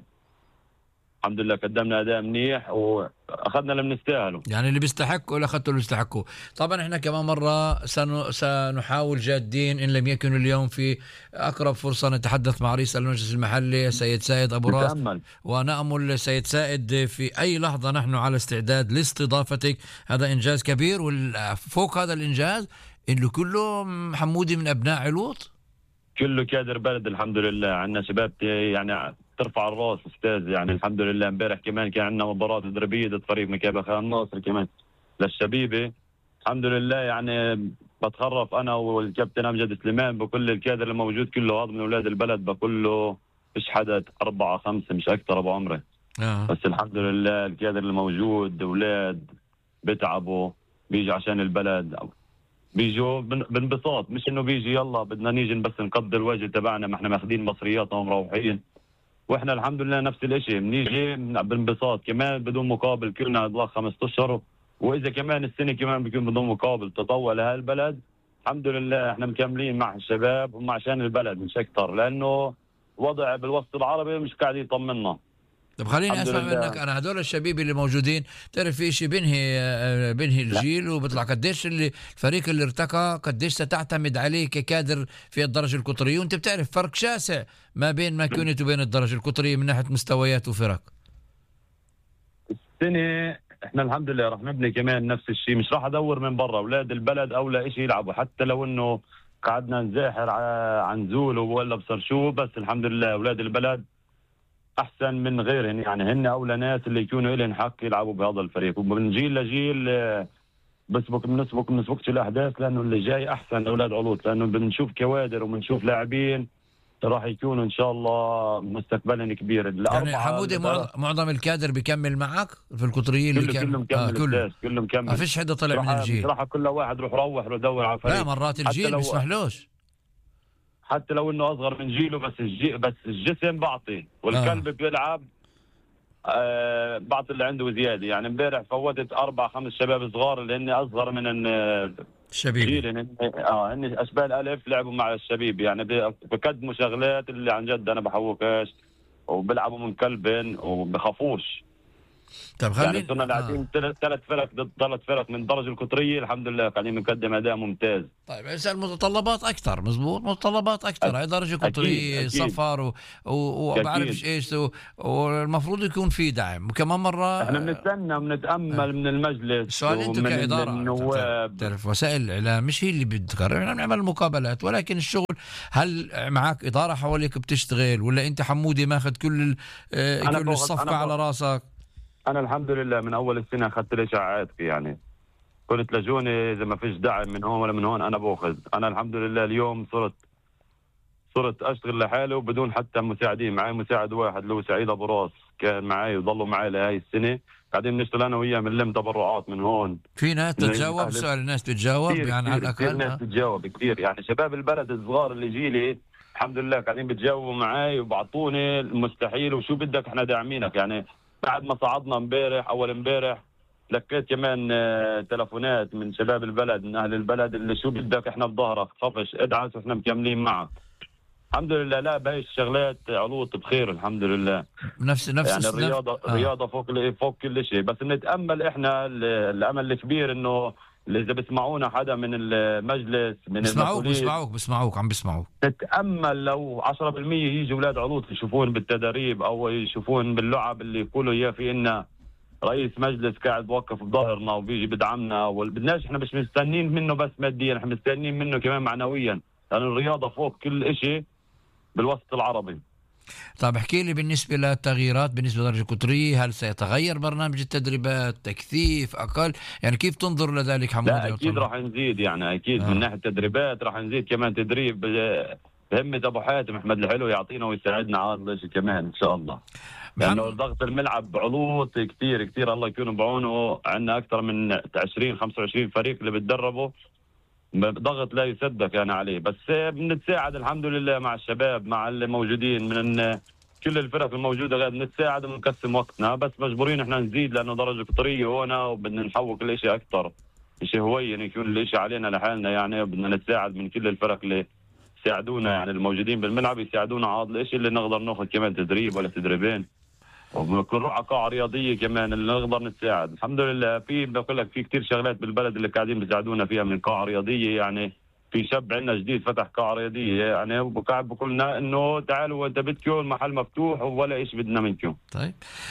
الحمد لله قدمنا اداء منيح واخذنا اللي بنستاهله. يعني اللي بيستحقوا ولا اخذتوا اللي بيستحقوا. طبعا احنا كمان مره سنحاول جادين ان لم يكن اليوم في اقرب فرصه نتحدث مع رئيس المجلس المحلي السيد سائد ابو راس، ونامل سيد سائد في اي لحظه نحن على استعداد لاستضافتك. هذا انجاز كبير، وفوق هذا الانجاز انه كله حمودي من ابناء علوط، كله كادر بلد الحمد لله. عندنا شباب يعني ترفع الراس استاذ، يعني الحمد لله. امبارح كمان كان عندنا مباراه تدريبيه ضد فريق مكابا خان الناصر كمان للشبيبه الحمد لله. يعني بتخرف انا والكابتن امجد سليمان بكل الكادر الموجود كله، هذا من اولاد البلد، بقول له فيش حدا اربعه خمسه مش اكثر ابو عمري. آه. بس الحمد لله الكادر الموجود اولاد بتعبوا بيجي عشان البلد، بيجوا بانبساط، مش انه بيجي يلا بدنا نيجي بس نقضي الواجب تبعنا، ما احنا ماخذين مصرياتنا ومروحين. واحنا الحمد لله نفس الشيء بنيجي بانبساط كمان بدون مقابل، كلنا اطلاق خمسة اشهر، واذا كمان السنه كمان بيكون بدون مقابل تطوع لهالبلد. الحمد لله احنا مكملين مع الشباب ومع عشان البلد مش اكثر، لانه وضع بالوسط العربي مش قاعد يطمنا. طب خليني اسمع منك انا، هدول الشباب اللي موجودين تعرف في شيء بينهي بينهي الجيل وبيطلع قديش اللي الفريق اللي ارتقى قديش ستعتمد عليه ككادر في الدرجه القطريه، وانت بتعرف فرق شاسع ما بين ماكونة وبين الدرجه القطريه من ناحيه مستويات وفرق. السنه احنا الحمد لله رح نبني كمان نفس الشيء، مش راح ادور من برا، اولاد البلد اولى شيء يلعبوا، حتى لو انه قعدنا نزاحر عن زولو ولا بصر شو، بس الحمد لله اولاد البلد احسن من غيرهم، يعني هن اولى ناس اللي يكونوا لهم حق يلعبوا بهذا الفريق، ومن جيل لجيل بسبق بنسبق بنسبقش الاحداث، لانه اللي جاي احسن اولاد علوط، لانه بنشوف كوادر وبنشوف لاعبين راح يكونوا ان شاء الله مستقبلا كبير. يعني حمودي معظم الكادر بيكمل معك في القطريه اللي كان كله مكمل، آه كله كله مكمل، ما فيش حدا طلع من الجيل بصراحه. كل واحد روح روح يدور على فريق. لا مرات الجيل بيسمحلوش، حتى لو انه اصغر من جيله، بس الجي بس الجسم بعطي والقلب آه. بيلعب آه بعطي اللي عنده زياده. يعني امبارح فوتت اربع خمس شباب صغار اللي هن اصغر من الشبيب، هن اه هن اشبال الف لعبوا مع الشبيب، يعني بقدموا شغلات اللي عن جد انا بحوكاش، وبيلعبوا من قلبن وبخافوش. طب خلينا يعني صرنا لاعبين ثلاث ثلاث فرق ضد ثلاث فرق من الدرجه القطريه، الحمد لله قاعدين نقدم اداء ممتاز. طيب اسال متطلبات اكثر، مزبوط متطلبات اكثر، هاي درجه قطريه صفر وبعرفش ايش، والمفروض يكون في دعم، وكمان مره احنا بنستنى وبنتامل آه. من المجلس. السؤال انتم كاداره النواب، تعرف وسائل الاعلام مش هي اللي بتقرر، احنا بنعمل مقابلات، ولكن الشغل هل معك اداره حواليك بتشتغل، ولا انت حمودي ماخذ كل آه كل الصفقه على راسك؟ أنا الحمد لله من أول السنة أخذت لي شعات، يعني كنت لجوني إذا ما فيش دعم من هون ولا من هون أنا بأخذ. أنا الحمد لله اليوم صرت صرت أشتغل لحالي وبدون حتى مساعدين، معي مساعد واحد اللي هو سعيد أبو راس كان معي وضلوا معي لهي السنة، قاعدين نشتغل أنا وياه بنلم تبرعات من هون. في ناس تتجاوب سؤال، الناس تتجاوب يعني على الأقل، في ناس تتجاوب كثير، يعني شباب البلد الصغار اللي جيلي الحمد لله قاعدين بتجاوبوا معي وبعطوني المستحيل وشو بدك احنا داعمينك. يعني بعد ما صعدنا امبارح اول امبارح لقيت كمان تلفونات من شباب البلد من اهل البلد اللي شو بدك احنا بظهرك، خفش ادعس واحنا مكملين معك. الحمد لله. لا بهي الشغلات علوط بخير الحمد لله. نفس نفس يعني الرياضه آه. الرياضه فوق فوق كل شيء، بس بنتامل احنا الامل الكبير انه اللي اذا بسمعونا حدا من المجلس من بسمعوك المسؤولين بسمعوك بسمعوك عم بسمعوك. نتامل لو عشرة بالمية يجي اولاد علوط يشوفون بالتدريب او يشوفون باللعب اللي يقولوا اياه في إنه رئيس مجلس قاعد بوقف بظهرنا وبيجي بدعمنا، والبدناش احنا مش مستنين منه بس ماديا، احنا مستنين منه كمان معنويا، لأن الرياضة فوق كل إشي بالوسط العربي. طيب احكي لي بالنسبة للتغييرات بالنسبة لدرجة القطرية، هل سيتغير برنامج التدريبات، تكثيف أقل، يعني كيف تنظر لذلك حمود؟ لا أكيد راح نزيد، يعني أكيد آه. من ناحية التدريبات راح نزيد كمان تدريب بهمة أبو حاتم أحمد الحلو يعطينا ويساعدنا على هذا الشيء كمان إن شاء الله، لأنه يعني ضغط الملعب بعلوط كتير كتير الله يكون بعونه، عندنا أكثر من عشرين خمسة وعشرين فريق اللي بتدربوا، ضغط لا يصدق يعني عليه، بس بنتساعد الحمد لله مع الشباب مع اللي موجودين من كل الفرق الموجودة، غير بنتساعد ونقسم وقتنا، بس مجبورين احنا نزيد لأنه درجة قطرية هنا وبدنا نحوق الاشي أكثر، اشي هوين يكون الاشي علينا لحالنا، يعني بدنا نتساعد من كل الفرق اللي يساعدونا، يعني الموجودين بالملعب يساعدونا على هذا الاشي اللي نقدر ناخذ كمان تدريب ولا تدريبين، وبنكون روح قاعة رياضية كمان اللي نقدر نتساعد. الحمد لله في بقول لك في كتير شغلات بالبلد اللي قاعدين بيساعدونا فيها من قاعة رياضية، يعني في شاب عندنا جديد فتح قاعة رياضية، يعني وقاعد بقول لنا انه تعالوا انت بدكم المحل مفتوح ولا ايش بدنا منكم. طيب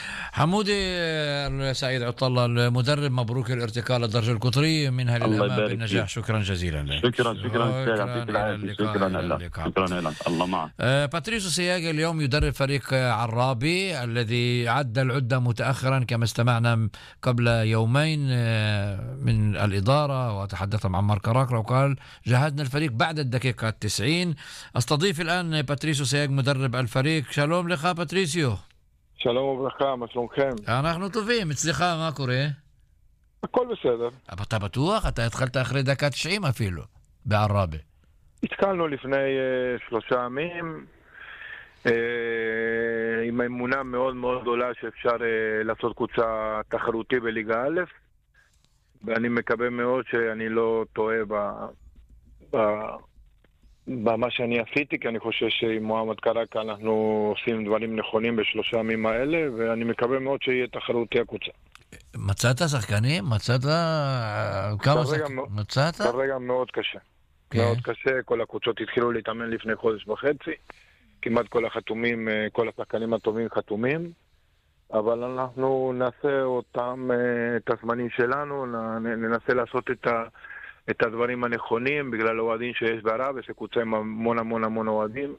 حمودي سعيد عطله المدرب، مبروك الارتقاء للدرجة القطرية، منها للأمام بالنجاح، شكرا جزيلا لك. شكرا شكرا شكرا لك، شكرا لك، الله معك. آه باتريسو سياغي اليوم يدرب فريق عرابي الذي عد العدة متأخرا كما استمعنا قبل يومين آه من الإدارة، وتحدث مع عمار كراكرة وقال جهزنا الفريق بعد الدقيقة التسعين. استضيف الآن باتريسو سياغ مدرب الفريق. شالوم لك باتريسيو. שלום וברכה, מה שלומכם? אנחנו טובים, אצלך מה קורה? הכל בסדר. אבל אתה בטוח? אתה התחלת אחרי דקה תשעים אפילו, בערבה. התחלנו לפני uh, שלושה ימים, uh, עם האמונה מאוד מאוד גדולה שאפשר uh, לעשות קבוצה תחרותי בליגה א', ואני מקווה מאוד שאני לא טועה ב... ב... במה שאני עשיתי, כי אני חושב שעם מוחמד קראקה אנחנו עושים דברים נכונים בשלושה ימים האלה, ואני מקווה מאוד שיהיה תחרותי הקבוצה. מצאת שחקנים? מצאת כמה שחקנים? מצאת? כרגע מאוד קשה. מאוד קשה, כל הקבוצות התחילו להתאמן לפני חודש וחצי, כמעט כל החתומים, כל השחקנים הטובים חתומים, אבל אנחנו נעשה אותם, את הזמנים שלנו, ננסה לעשות את ה... את הדברים הנכונים, בגלל האוהדים שיש בערב, יש קבוצה עם המון המון המון אוהדים,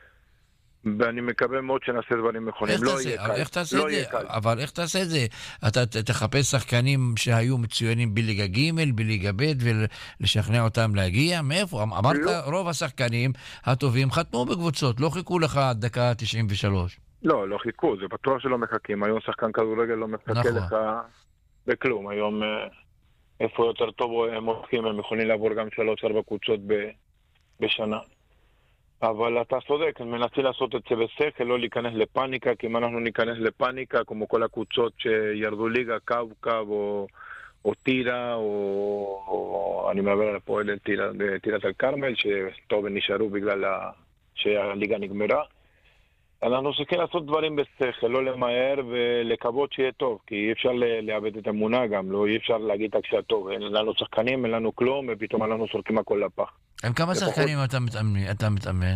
ואני מקווה מאוד שנעשה דברים נכונים. לא יהיה קל. איך תעשה את זה? אבל איך תעשה את זה? אתה תחפש שחקנים שהיו מצוינים בליגה ג' בליגה ב' ולשכנע אותם להגיע? מאיפה? אמרת רוב השחקנים הטובים חתמו בקבוצות, לא חיכו לך עד דקה תשעים ושלוש. לא, לא חיכו, זה בטוח שלא מחכים. היום שחקן כדורגל לא מחכה לך בכלום. היום... איפה יותר טוב הם הולכים, הם יכולים לעבור גם שלוש ארבע קבוצות בשנה. אבל אתה צודק, אני מנסה לעשות את זה בשכל, לא להיכנס לפאניקה, כי אם אנחנו ניכנס לפאניקה, כמו כל הקבוצות שירדו ליגה, קו-קו או, או טירה, או, או אני מעבר על הפועל טירת אל-כרמל, שטוב נשארו בגלל שהליגה נגמרה. אנחנו צריכים לעשות דברים בשכל, לא למהר ולקוות שיהיה טוב, כי אי אפשר לאבד את אמונה גם, לא אי אפשר להגיד תקשה טוב, אין לנו שחקנים, אין לנו כלום, ופתאום אנחנו שורקים הכל לפח. עם כמה שחקנים אתה מתאמן? אתה מתאמן?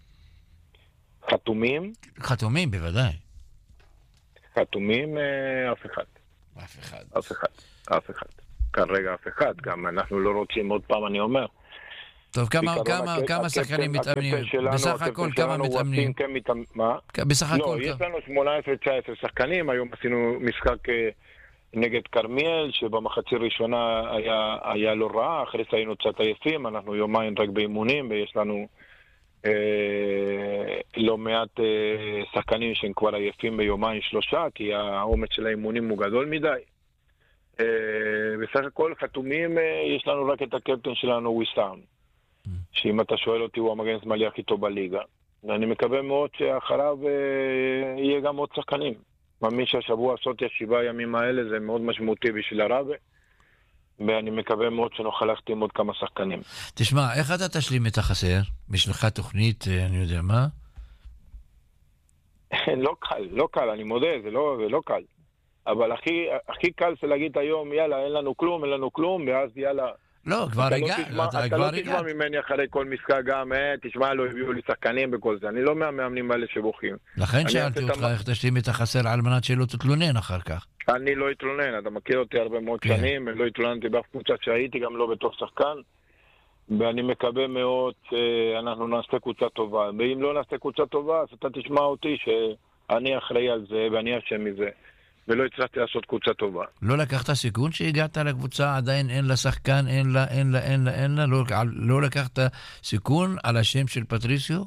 חתומים? חתומים, בוודאי. חתומים, אף אחד. אף אחד. אף אחד, אף אחד. כרגע אף אחד, גם אנחנו לא רוצים, עוד פעם אני אומר, טוב, כמה, כמה, כמה שחקנים מתאמנים? בסך הכל כמה מתאמנים? מה? בסך הכל? לא, יש לנו שמונה עשרה תשע עשרה שחקנים, היום עשינו משחק נגד קרמיאל, שבמחצית ראשונה היה, היה לא רע, אחרי זה היינו קצת עייפים, אנחנו יומיים רק באימונים, ויש לנו אה, לא מעט אה, שחקנים שהם כבר עייפים ביומיים שלושה, כי העומס של האימונים הוא גדול מדי. אה, בסך הכל חתומים, אה, יש לנו רק את הקפטן שלנו, וויסאם. שאם אתה שואל אותי הוא המגן שמאלי הכי טוב בליגה, ואני מקווה מאוד שאחריו אה, יהיה גם עוד שחקנים. מאמין שהשבוע עשות השבעה ימים האלה זה מאוד משמעותי בשביל הרבה, ואני מקווה מאוד שנוכל להחתים עוד כמה שחקנים. תשמע, איך אתה תשלים את החסר? בשבילך תוכנית, אני יודע מה? לא קל, לא קל, אני מודה, זה לא, זה לא קל. אבל הכי, הכי קל זה להגיד היום, יאללה, אין לנו כלום, אין לנו כלום, ואז יאללה. לא, כבר הגע, אתה לא תשמע ממני אחרי כל משחק גם, אה, תשמע, לא הביאו לי שחקנים בכל זה. אני לא מהמאמנים האלה שבוכים. לכן שאלתי אותך איך תשלים את החסר על מנת שלא תתלונן אחר כך. אני לא אתלונן, אתה מכיר אותי הרבה מאוד שנים, לא התלוננתי באף קבוצה שהייתי, גם לא בתוך שחקן, ואני מקווה מאוד שאנחנו נעשה קבוצה טובה. ואם לא נעשה קבוצה טובה, אז אתה תשמע אותי שאני אחראי על זה ואני אשם מזה. ולא הצלחתי לעשות קבוצה טובה. לא לקחת סיכון שהגעת לקבוצה, עדיין אין לה שחקן, אין לה, אין לה, אין לה, אין לה, לא, לא לקחת סיכון על השם של פטריסיו?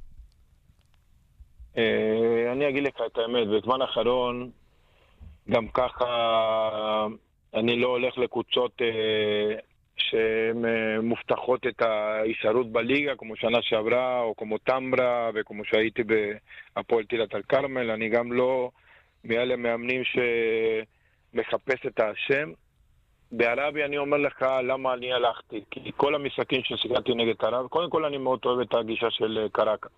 אני אגיד לך את האמת, בזמן האחרון, גם ככה אני לא הולך לקבוצות שהן מובטחות את ההישארות בליגה, כמו שנה שעברה, או כמו טמרה, וכמו שהייתי בהפועל טירת אל כרמל, אני גם לא מאלה מאמנים שמחפש את השם. בערבי אני אומר לך למה אני הלכתי, כי כל המשחקים ששיחקתי נגד ערב, קודם כל אני מאוד אוהב את הגישה של קרקה.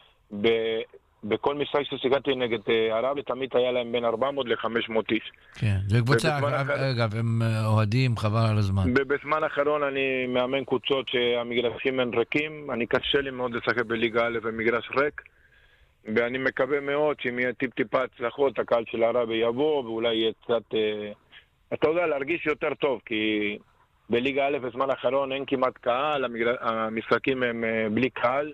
ב- בכל משחק ששיחקתי נגד ערבי תמיד היה להם בין ארבע מאות ל-חמש מאות איש. כן, זה קבוצה, אגב, הם אוהדים חבל על הזמן. בזמן האחרון אני מאמן קבוצות שהמגרשים הם ריקים, אני קשה לי מאוד לשחק בליגה א' ומגרש ריק, ואני מקווה מאוד שאם יהיה טיפ טיפה הצלחות, הקהל של ערבי יבוא, ואולי יהיה קצת, אתה יודע, להרגיש יותר טוב, כי בליגה א' בזמן האחרון אין כמעט קהל, המשחקים הם בלי קהל,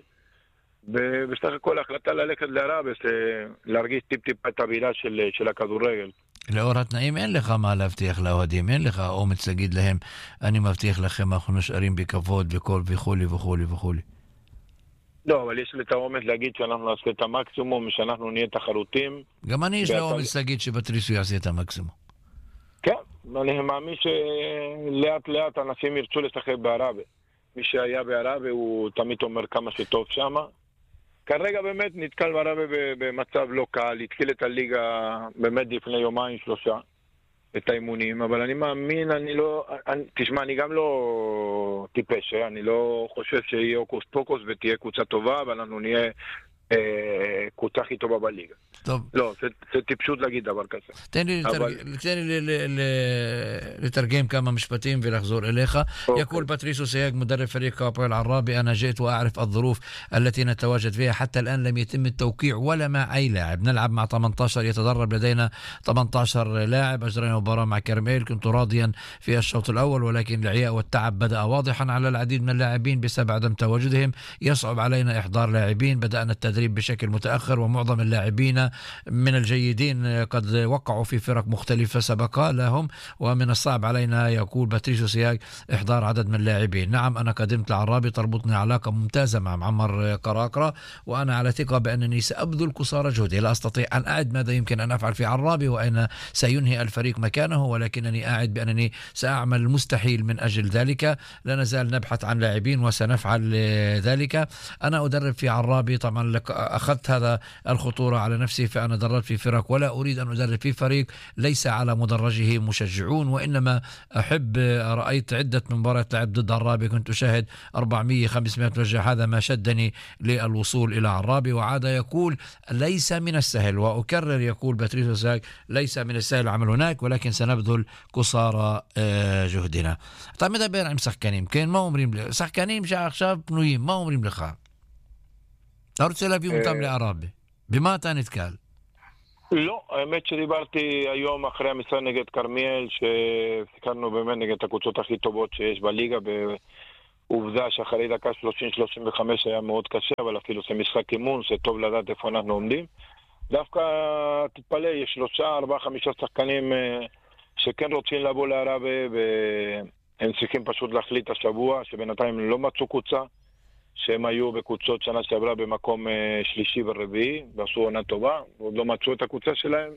ובסך הכל ההחלטה ללכת לערבי זה להרגיש טיפ טיפה את האווירה של, של הכדורגל. לאור התנאים אין לך מה להבטיח לאוהדים, אין לך אומץ להגיד להם, אני מבטיח לכם, אנחנו נשארים בכבוד וכל וכולי וכולי וכולי. לא, אבל יש לי את האומץ להגיד שאנחנו נעשה את המקסימום, שאנחנו נהיה תחרותים. גם אני יש לי אומץ להגיד שפטריסיו יעשה את המקסימום. כן, אני מאמין שלאט לאט אנשים ירצו לשחק בערבי. מי שהיה בערבי הוא תמיד אומר כמה שטוב שמה. כרגע באמת נתקל בערבי במצב לא קל, התחיל את הליגה באמת לפני יומיים שלושה, את האימונים, אבל אני מאמין, אני לא, אני, תשמע, אני גם לא טיפש, אני לא חושב שיהיה אוקוס פוקוס ותהיה קבוצה טובה, ואנחנו נהיה אה, קבוצה הכי טובה בליגה. טוב. לא, זה, זה טיפשות להגיד דבר כזה. תן לי, אבל... לתרג... תן לי ל... ל... ל... לתרגם كما مشبتين ולחזור إليك. يقول باتريسيو سياج مدرب فريق هابويل عرابي أنا جئت وأعرف الظروف التي نتواجد فيها حتى الآن لم يتم التوقيع ولا مع أي لاعب نلعب مع ثمانية عشر يتدرب لدينا ثمانية عشر لاعب أجرينا مباراة مع كرميل كنت راضيا في الشوط الأول ولكن العياء والتعب بدأ واضحا على العديد من اللاعبين بسبب عدم تواجدهم يصعب علينا إحضار لاعبين بدأنا التدريب بشكل متأخر ومعظم اللاعبين من الجيدين قد وقعوا في فرق مختلفة سبق لهم ومن الصعب علينا يقول باتريسيو سياج إحضار عدد من اللاعبين. نعم أنا قدمت لعرابي تربطني علاقة ممتازة مع معمر كراكرة وأنا على ثقة بأنني سأبذل قصارى جهدي لا أستطيع أن أعد ماذا يمكن أن أفعل في عرابي وأين سينهي الفريق مكانه ولكنني أعد بأنني سأعمل المستحيل من أجل ذلك لا نزال نبحث عن لاعبين وسنفعل ذلك. أنا أدرب في عرابي طبعا أخذت هذا الخطورة على نفسي فأنا دربت في فرق ولا أريد أن أدرب في فريق ليس على مدرجه مشجعون وإنما أحب رأيت عدة مباريات لعب ضد عرابي كنت أشاهد أربعمية خمسمائة مشجع هذا ما شدني للوصول إلى عرابي وعاد يقول ليس من السهل وأكرر يقول باتريسيو سياج ليس من السهل العمل هناك ولكن سنبذل قصارى جهدنا. طيب מדבר עם שחקנים, כן? מה אומרים לי? שחקנים שעכשיו פנויים, מה אומרים לך? אתה רוצה להביא אותם לערבי. במה אתה נתקל? לא, האמת שדיברתי היום אחרי המשחק נגד כרמיאל, שסיכרנו באמת נגד הקבוצות הכי טובות שיש בליגה, בעובדה שאחרי דקה שלושים שלושים וחמש היה מאוד קשה, אבל אפילו זה משחק אימון, זה טוב לדעת איפה אנחנו עומדים. דווקא תתפלא, יש שלושה, ארבעה, חמישה שחקנים שכן רוצים לבוא לערבי, והם צריכים פשוט להחליט השבוע, שבינתיים לא מצאו קבוצה, שהם היו בקבוצות שנה שעברה במקום שלישי ורביעי, ועשו עונה טובה, ועוד לא מצאו את הקבוצה שלהם,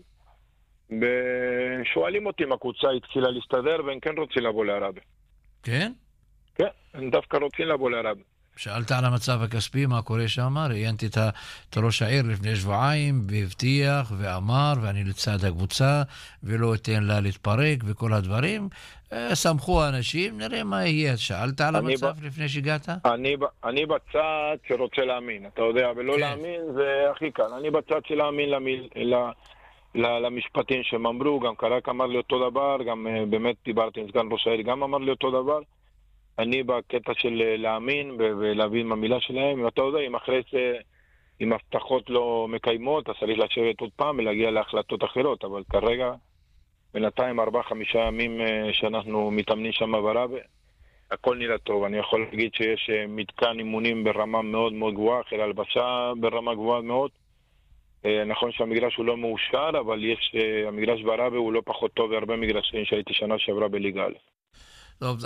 ושואלים אותי אם הקבוצה התחילה להסתדר, והם כן רוצים לבוא לערבי. כן? כן, הם דווקא רוצים לבוא לערבי. שאלת על המצב הכספי, מה קורה שם? ראיינתי את ראש העיר לפני שבועיים, והבטיח ואמר, ואני לצד הקבוצה, ולא אתן לה להתפרק, וכל הדברים. סמכו אנשים, נראה מה יהיה. שאלת על המצב ב... לפני שהגעת? אני, אני בצד שרוצה להאמין, אתה יודע, ולא כן. להאמין זה הכי קל. אני בצד של להאמין למיל, למשפטים שהם אמרו, גם קרק אמר לי אותו דבר, גם באמת דיברתי עם סגן ראש העיר, גם אמר לי אותו דבר. אני בקטע של להאמין ולהבין במילה שלהם, ואתה יודע, אם אחרי זה, אם הבטחות לא מקיימות, אז צריך לשבת עוד פעם ולהגיע להחלטות אחרות, אבל כרגע, בינתיים ארבעה חמישה ימים שאנחנו מתאמנים שם ברבה, הכל נראה טוב. אני יכול להגיד שיש מתקן אימונים ברמה מאוד מאוד גבוהה, חיל הלבשה ברמה גבוהה מאוד. נכון שהמגרש הוא לא מאושר, אבל יש, המגרש ברבה הוא לא פחות טוב והרבה מגרשים שהייתי שנה שעברה בליגה א'. טוב,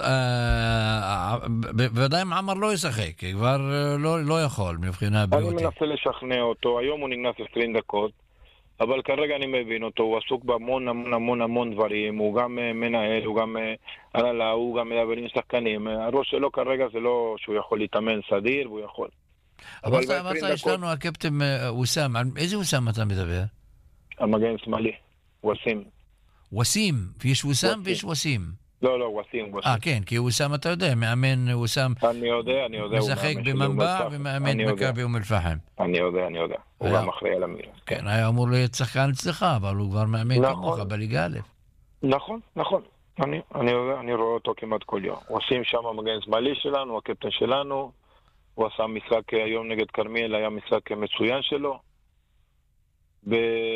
בוודאי עמר לא ישחק, כבר לא יכול מבחינה בריאותית. אני מנסה לשכנע אותו, היום הוא נכנס עשרים דקות, אבל כרגע אני מבין אותו, הוא עסוק בהמון המון המון המון דברים, הוא גם מנהל, הוא גם עלה, הוא גם מדבר עם שחקנים. הראש שלו כרגע זה לא שהוא יכול להתאמן סדיר, והוא יכול. אבל אמרת, יש לנו הקפטן וסאם, איזה וסאם אתה מדבר? המגן שמאלי, וסים. וסים, ויש וסאם ויש וסים. לא, לא, וסים, וסים. אה, כן, כי וסאם אתה יודע, מאמן וסאם. אני יודע, אני יודע. משחק במנבע ומאמן מכבי אום אל-פחם. אני יודע, אני יודע. הוא גם אחראי על המילה. כן, היה אמור להיות שחקן אצלך, אבל הוא כבר מאמן כמוך בליגה א'. נכון, נכון. אני יודע, אני רואה אותו כמעט כל יום. וסים שם המגן שמאלי שלנו, הקפטן שלנו. הוא עשה משחק היום נגד קרמיאל, היה משחק מצוין שלו. ב...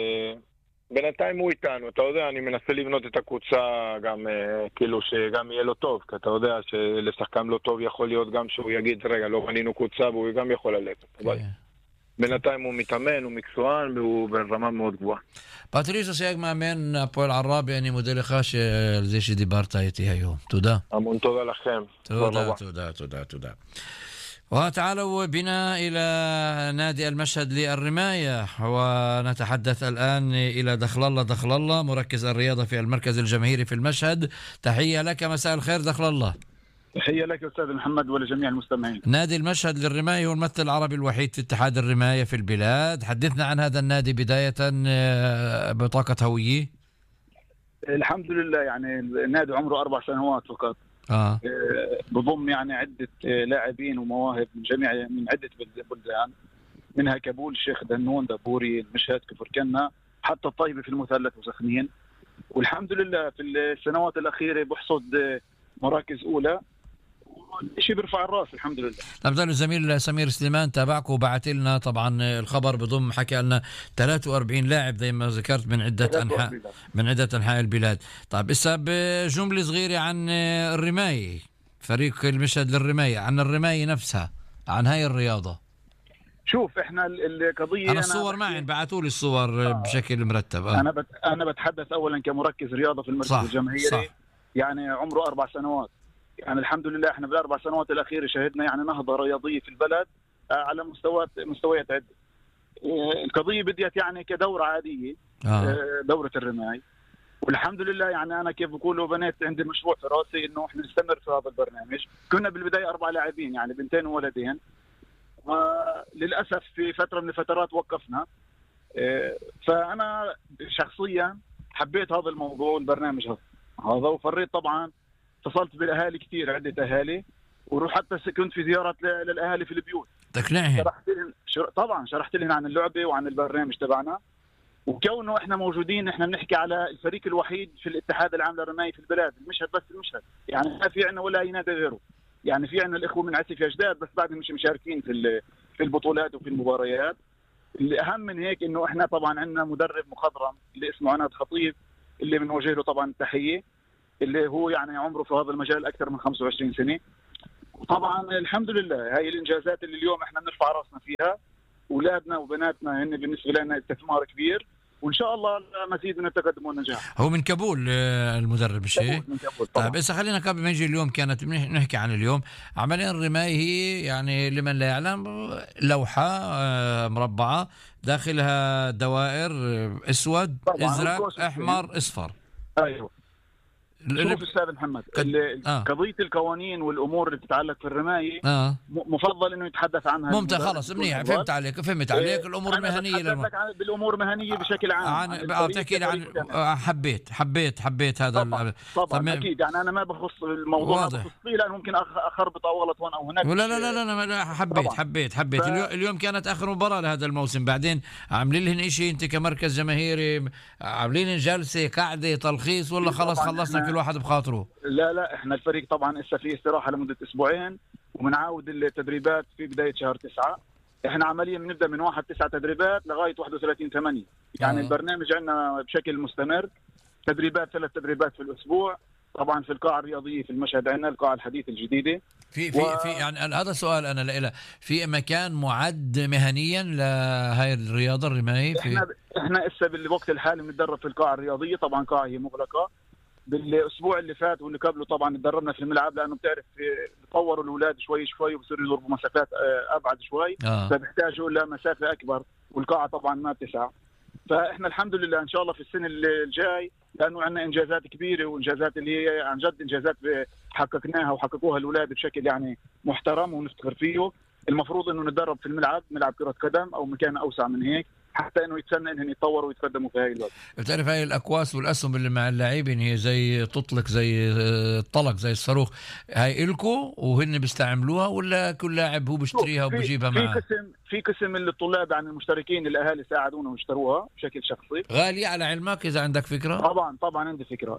בינתיים הוא איתנו, אתה יודע, אני מנסה לבנות את הקבוצה גם, כאילו שגם יהיה לו טוב, כי אתה יודע שלשחקן לא טוב יכול להיות גם שהוא יגיד, רגע, לא בנינו קבוצה, והוא גם יכול ללכת. אבל בינתיים הוא מתאמן, הוא מקצוען, והוא ברמה מאוד גבוהה. פטריס סייג מאמן הפועל עראבה, אני מודה לך על זה שדיברת איתי היום. תודה. המון תודה לכם. תודה, תודה, תודה, תודה. وتعالوا بنا إلى نادي المشهد للرماية ونتحدث الآن إلى دخل الله دخل الله مركز الرياضة في المركز الجماهيري في المشهد. تحية لك، مساء الخير دخل الله. تحية لك أستاذ محمد ولجميع المستمعين. نادي المشهد للرماية هو الممثل العربي الوحيد في اتحاد الرماية في البلاد. حدثنا عن هذا النادي بداية بطاقة هوية. الحمد لله، يعني النادي عمره أربع سنوات فقط. آه. بضم يعني عدة لاعبين ومواهب من جميع من عدة بلدان، منها كابول، الشيخ دنون، دبوري، المشهد، كفر كنا، حتى الطيبة في المثلث وسخنين. والحمد لله في السنوات الأخيرة بحصد مراكز أولى، شيء بيرفع الراس الحمد لله. نبدأ الزميل سمير سليمان تابعكم وبعث لنا طبعا الخبر بضم حكى لنا ثلاثة وأربعين لاعب زي ما ذكرت من عدة أنحاء من عدة أنحاء البلاد. طيب هسه بجملة صغيرة عن الرماية، فريق المشهد للرماية، عن الرماية نفسها، عن هاي الرياضة. شوف احنا القضية، أنا الصور معي، بعثوا لي الصور آه. بشكل مرتب. آه. أنا بت... أنا بتحدث أولا كمركز رياضة في المركز الجماهيري، يعني عمره أربع سنوات. يعني الحمد لله احنا بالاربع سنوات الاخيره شهدنا يعني نهضه رياضيه في البلد على مستويات مستويات عده. القضيه بديت يعني كدوره عاديه، آه. دوره الرماية، والحمد لله يعني انا كيف بقولوا بنيت عندي مشروع في راسي انه احنا نستمر في هذا البرنامج. كنا بالبدايه اربع لاعبين، يعني بنتين وولدين، وللاسف في فتره من الفترات وقفنا. فانا شخصيا حبيت هذا الموضوع والبرنامج هذا، وفريت طبعا اتصلت بالاهالي كثير، عده اهالي، وروح حتى كنت في زيارات للاهالي في البيوت تقنعهم. شرحت لهم شر... طبعا شرحت لهم عن اللعبه وعن البرنامج تبعنا، وكونه احنا موجودين، احنا بنحكي على الفريق الوحيد في الاتحاد العام للرماية في البلاد، المشهد بس المشهد، يعني ما في عندنا ولا اي نادي غيره. يعني في عندنا الاخوه من عسف يا جداد بس بعد مش مشاركين في في البطولات وفي المباريات. الاهم من هيك انه احنا طبعا عندنا مدرب مخضرم اللي اسمه عناد خطيب، اللي بنوجه له طبعا التحيه، اللي هو يعني عمره في هذا المجال أكثر من خمسة وعشرين سنة. وطبعا الحمد لله هاي الإنجازات اللي اليوم إحنا بنرفع راسنا فيها، أولادنا وبناتنا هن بالنسبة لنا استثمار كبير، وإن شاء الله مزيد من التقدم والنجاح. هو من كابول المدرب الشيء. طيب إذا خلينا قبل ما يجي اليوم، كانت نحكي عن اليوم. عمليا الرماية هي يعني لمن لا يعلم لوحة مربعة داخلها دوائر أسود، أزرق، أحمر، أصفر. أيوه. شوف استاذ محمد، آه. قضيه القوانين والامور اللي تتعلق في الرمايه آه. مفضل انه يتحدث عنها. ممتاز، خلص منيح، فهمت عليك فهمت عليك. الامور المهنيه للم... بالامور المهنيه بشكل عام عن بتحكي عن حبيت حبيت حبيت هذا طبعا, طبعا طب اكيد. يعني انا ما بخص الموضوع بخصي، لانه ممكن اخربط او غلط هون او هناك. لا لا لا لا, لا حبيت طبعاً. حبيت حبيت ف... اليوم كانت اخر مباراه لهذا الموسم، بعدين عاملين لهم شيء انت كمركز جماهيري، عاملين جلسه قاعده تلخيص ولا خلص خلصنا كل واحد بخاطره؟ لا لا احنا الفريق طبعا لسه في استراحه لمده اسبوعين، وبنعاود التدريبات في بدايه شهر تسعة. احنا عمليا بنبدا من واحد تسعة تدريبات لغايه واحد وثلاثين ثمانية. يعني آه. البرنامج عندنا بشكل مستمر، تدريبات ثلاث تدريبات في الاسبوع، طبعا في القاعه الرياضيه في المشهد عندنا القاعه الحديثه الجديده. في في و... في يعني هذا سؤال انا لإله، في مكان معد مهنيا لهي الرياضه الرمايه؟ في احنا احنا هسه بالوقت الحالي بنتدرب في القاعه الرياضيه، طبعا قاعه هي مغلقه. بالاسبوع اللي فات واللي قبله طبعا تدربنا في الملعب، لانه بتعرف بيطوروا الاولاد شوي شوي وبصيروا يضربوا مسافات ابعد شوي، آه. فبيحتاجوا لمسافه اكبر، والقاعه طبعا ما بتسع. فاحنا الحمد لله ان شاء الله في السنه الجاي، لانه عندنا انجازات كبيره وانجازات اللي هي عن جد انجازات حققناها وحققوها الاولاد بشكل يعني محترم ونفتخر فيه. المفروض انه نتدرب في الملعب، ملعب كره قدم او مكان اوسع من هيك، حتى انه يتسنى انهم يتطوروا ويتقدموا في هاي الوقت. بتعرف هاي الاكواس والاسهم اللي مع اللاعبين هي زي تطلق زي الطلق زي الصاروخ، هاي الكو وهن بيستعملوها ولا كل لاعب هو بيشتريها وبيجيبها معه؟ في قسم في قسم من الطلاب عن المشتركين الاهالي ساعدونا واشتروها بشكل شخصي. غاليه على علمك اذا عندك فكره؟ طبعا طبعا عندي فكره.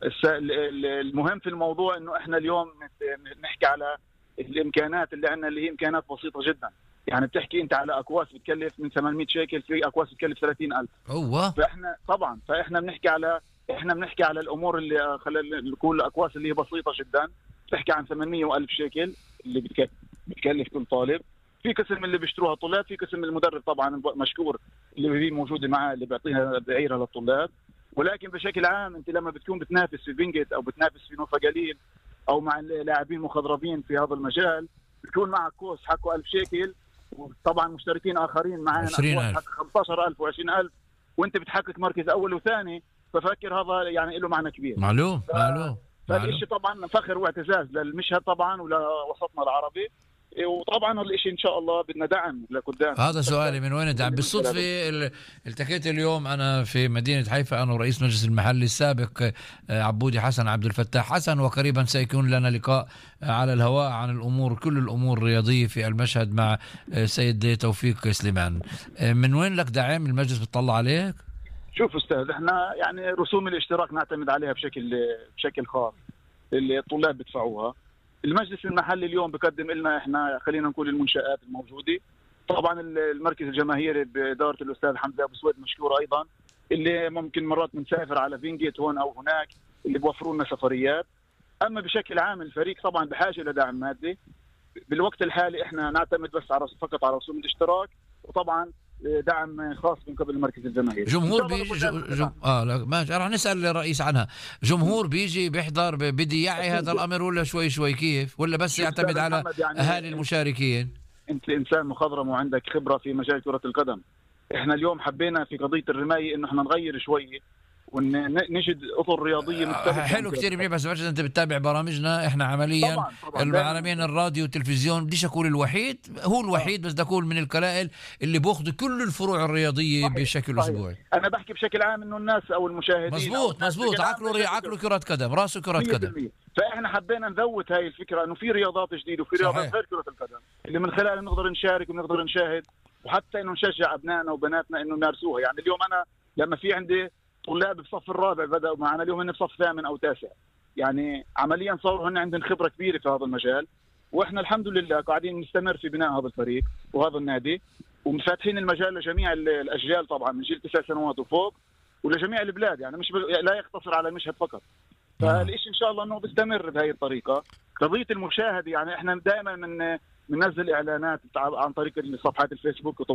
المهم في الموضوع انه احنا اليوم نحكي على الامكانات اللي عندنا، اللي هي امكانات بسيطه جدا. يعني بتحكي انت على اكواس بتكلف من ثمانمئة شيكل، في اكواس بتكلف ثلاثين ألف. اوه فاحنا طبعا فاحنا بنحكي على احنا بنحكي على الامور اللي خلال كل الاكواس اللي هي بسيطه جدا، بتحكي عن ثمانمئة وألف شيكل اللي بتكلف بتكلف كل طالب. في قسم اللي بيشتروها طلاب، في قسم المدرب طبعا مشكور اللي هي موجوده معاه اللي بيعطيها بعيرها للطلاب. ولكن بشكل عام انت لما بتكون بتنافس في فينجيت او بتنافس في نوفا قليل او مع اللاعبين مخضرمين في هذا المجال، بتكون معك كوس حقه ألف شيكل، وطبعا مشتركين اخرين معنا حق خمسة عشر ألف وعشرين ألف، وانت بتحقق مركز اول وثاني، ففكر هذا يعني له معنى كبير. معلوم ف... معلوم فالشيء طبعا فخر واعتزاز للمشهد طبعا ولوسطنا العربي، وطبعا الشيء ان شاء الله بدنا دعم لقدام. هذا سؤالي، من وين الدعم؟ بالصدفه التقيت اليوم انا في مدينه حيفا انا ورئيس مجلس المحلي السابق عبودي حسن عبد الفتاح حسن، وقريبا سيكون لنا لقاء على الهواء عن الامور كل الامور الرياضيه في المشهد مع سيد توفيق سليمان. من وين لك دعم؟ المجلس بتطلع عليك؟ شوف استاذ، احنا يعني رسوم الاشتراك نعتمد عليها بشكل بشكل خاص، اللي الطلاب بيدفعوها. المجلس المحلي اليوم بقدم لنا احنا خلينا نقول المنشآت الموجوده. طبعا المركز الجماهيري باداره الاستاذ حمزه ابو سويد مشكور ايضا، اللي ممكن مرات بنسافر على فينجيت هون او هناك، اللي بوفروا لنا سفريات. اما بشكل عام الفريق طبعا بحاجه لدعم مادي. بالوقت الحالي احنا نعتمد بس على فقط على رسوم الاشتراك، وطبعا دعم خاص من قبل المركز الجماهيري. جمهور بيجي جو... جو... اه لا ماشي، راح نسال الرئيس عنها. جمهور بيجي بيحضر بدي يعي هذا الامر ولا شوي شوي كيف؟ ولا بس يعتمد على يعني اهالي المشاركين؟ انت انسان مخضرم وعندك خبره في مجال كره القدم. احنا اليوم حبينا في قضيه الرمايه انه احنا نغير شوي ونجد اطر رياضيه مختلفه. حلو كثير منيح، بس بس انت بتتابع برامجنا احنا عمليا طبعاً طبعاً العالمين الراديو والتلفزيون. بديش اقول الوحيد، هو الوحيد بس بدي اقول من القلائل اللي بياخذوا كل الفروع الرياضيه صحيح. بشكل صحيح. اسبوعي. انا بحكي بشكل عام انه الناس او المشاهدين مزبوط مزبوط عقله ري... عقله كره قدم، راسه كره قدم. فاحنا حبينا نذوت هاي الفكره انه في رياضات جديده وفي رياضات غير كره القدم اللي من خلالها نقدر نشارك ونقدر نشاهد، وحتى انه نشجع ابنائنا وبناتنا انه يمارسوها. يعني اليوم انا لما في عندي طلاب بصف الرابع بدأوا معنا، اليوم هن بصف ثامن أو تاسع، يعني عمليا صاروا هن عندهم خبرة كبيرة في هذا المجال. وإحنا الحمد لله قاعدين نستمر في بناء هذا الفريق وهذا النادي، ومفاتحين المجال لجميع الأجيال طبعا من جيل تسع سنوات وفوق، ولجميع البلاد. يعني مش ب... لا يقتصر على المشهد فقط. فالإشي إن شاء الله إنه بيستمر بهذه الطريقة. قضية المشاهدة يعني إحنا دائما من بننزل إعلانات عن طريق صفحات الفيسبوك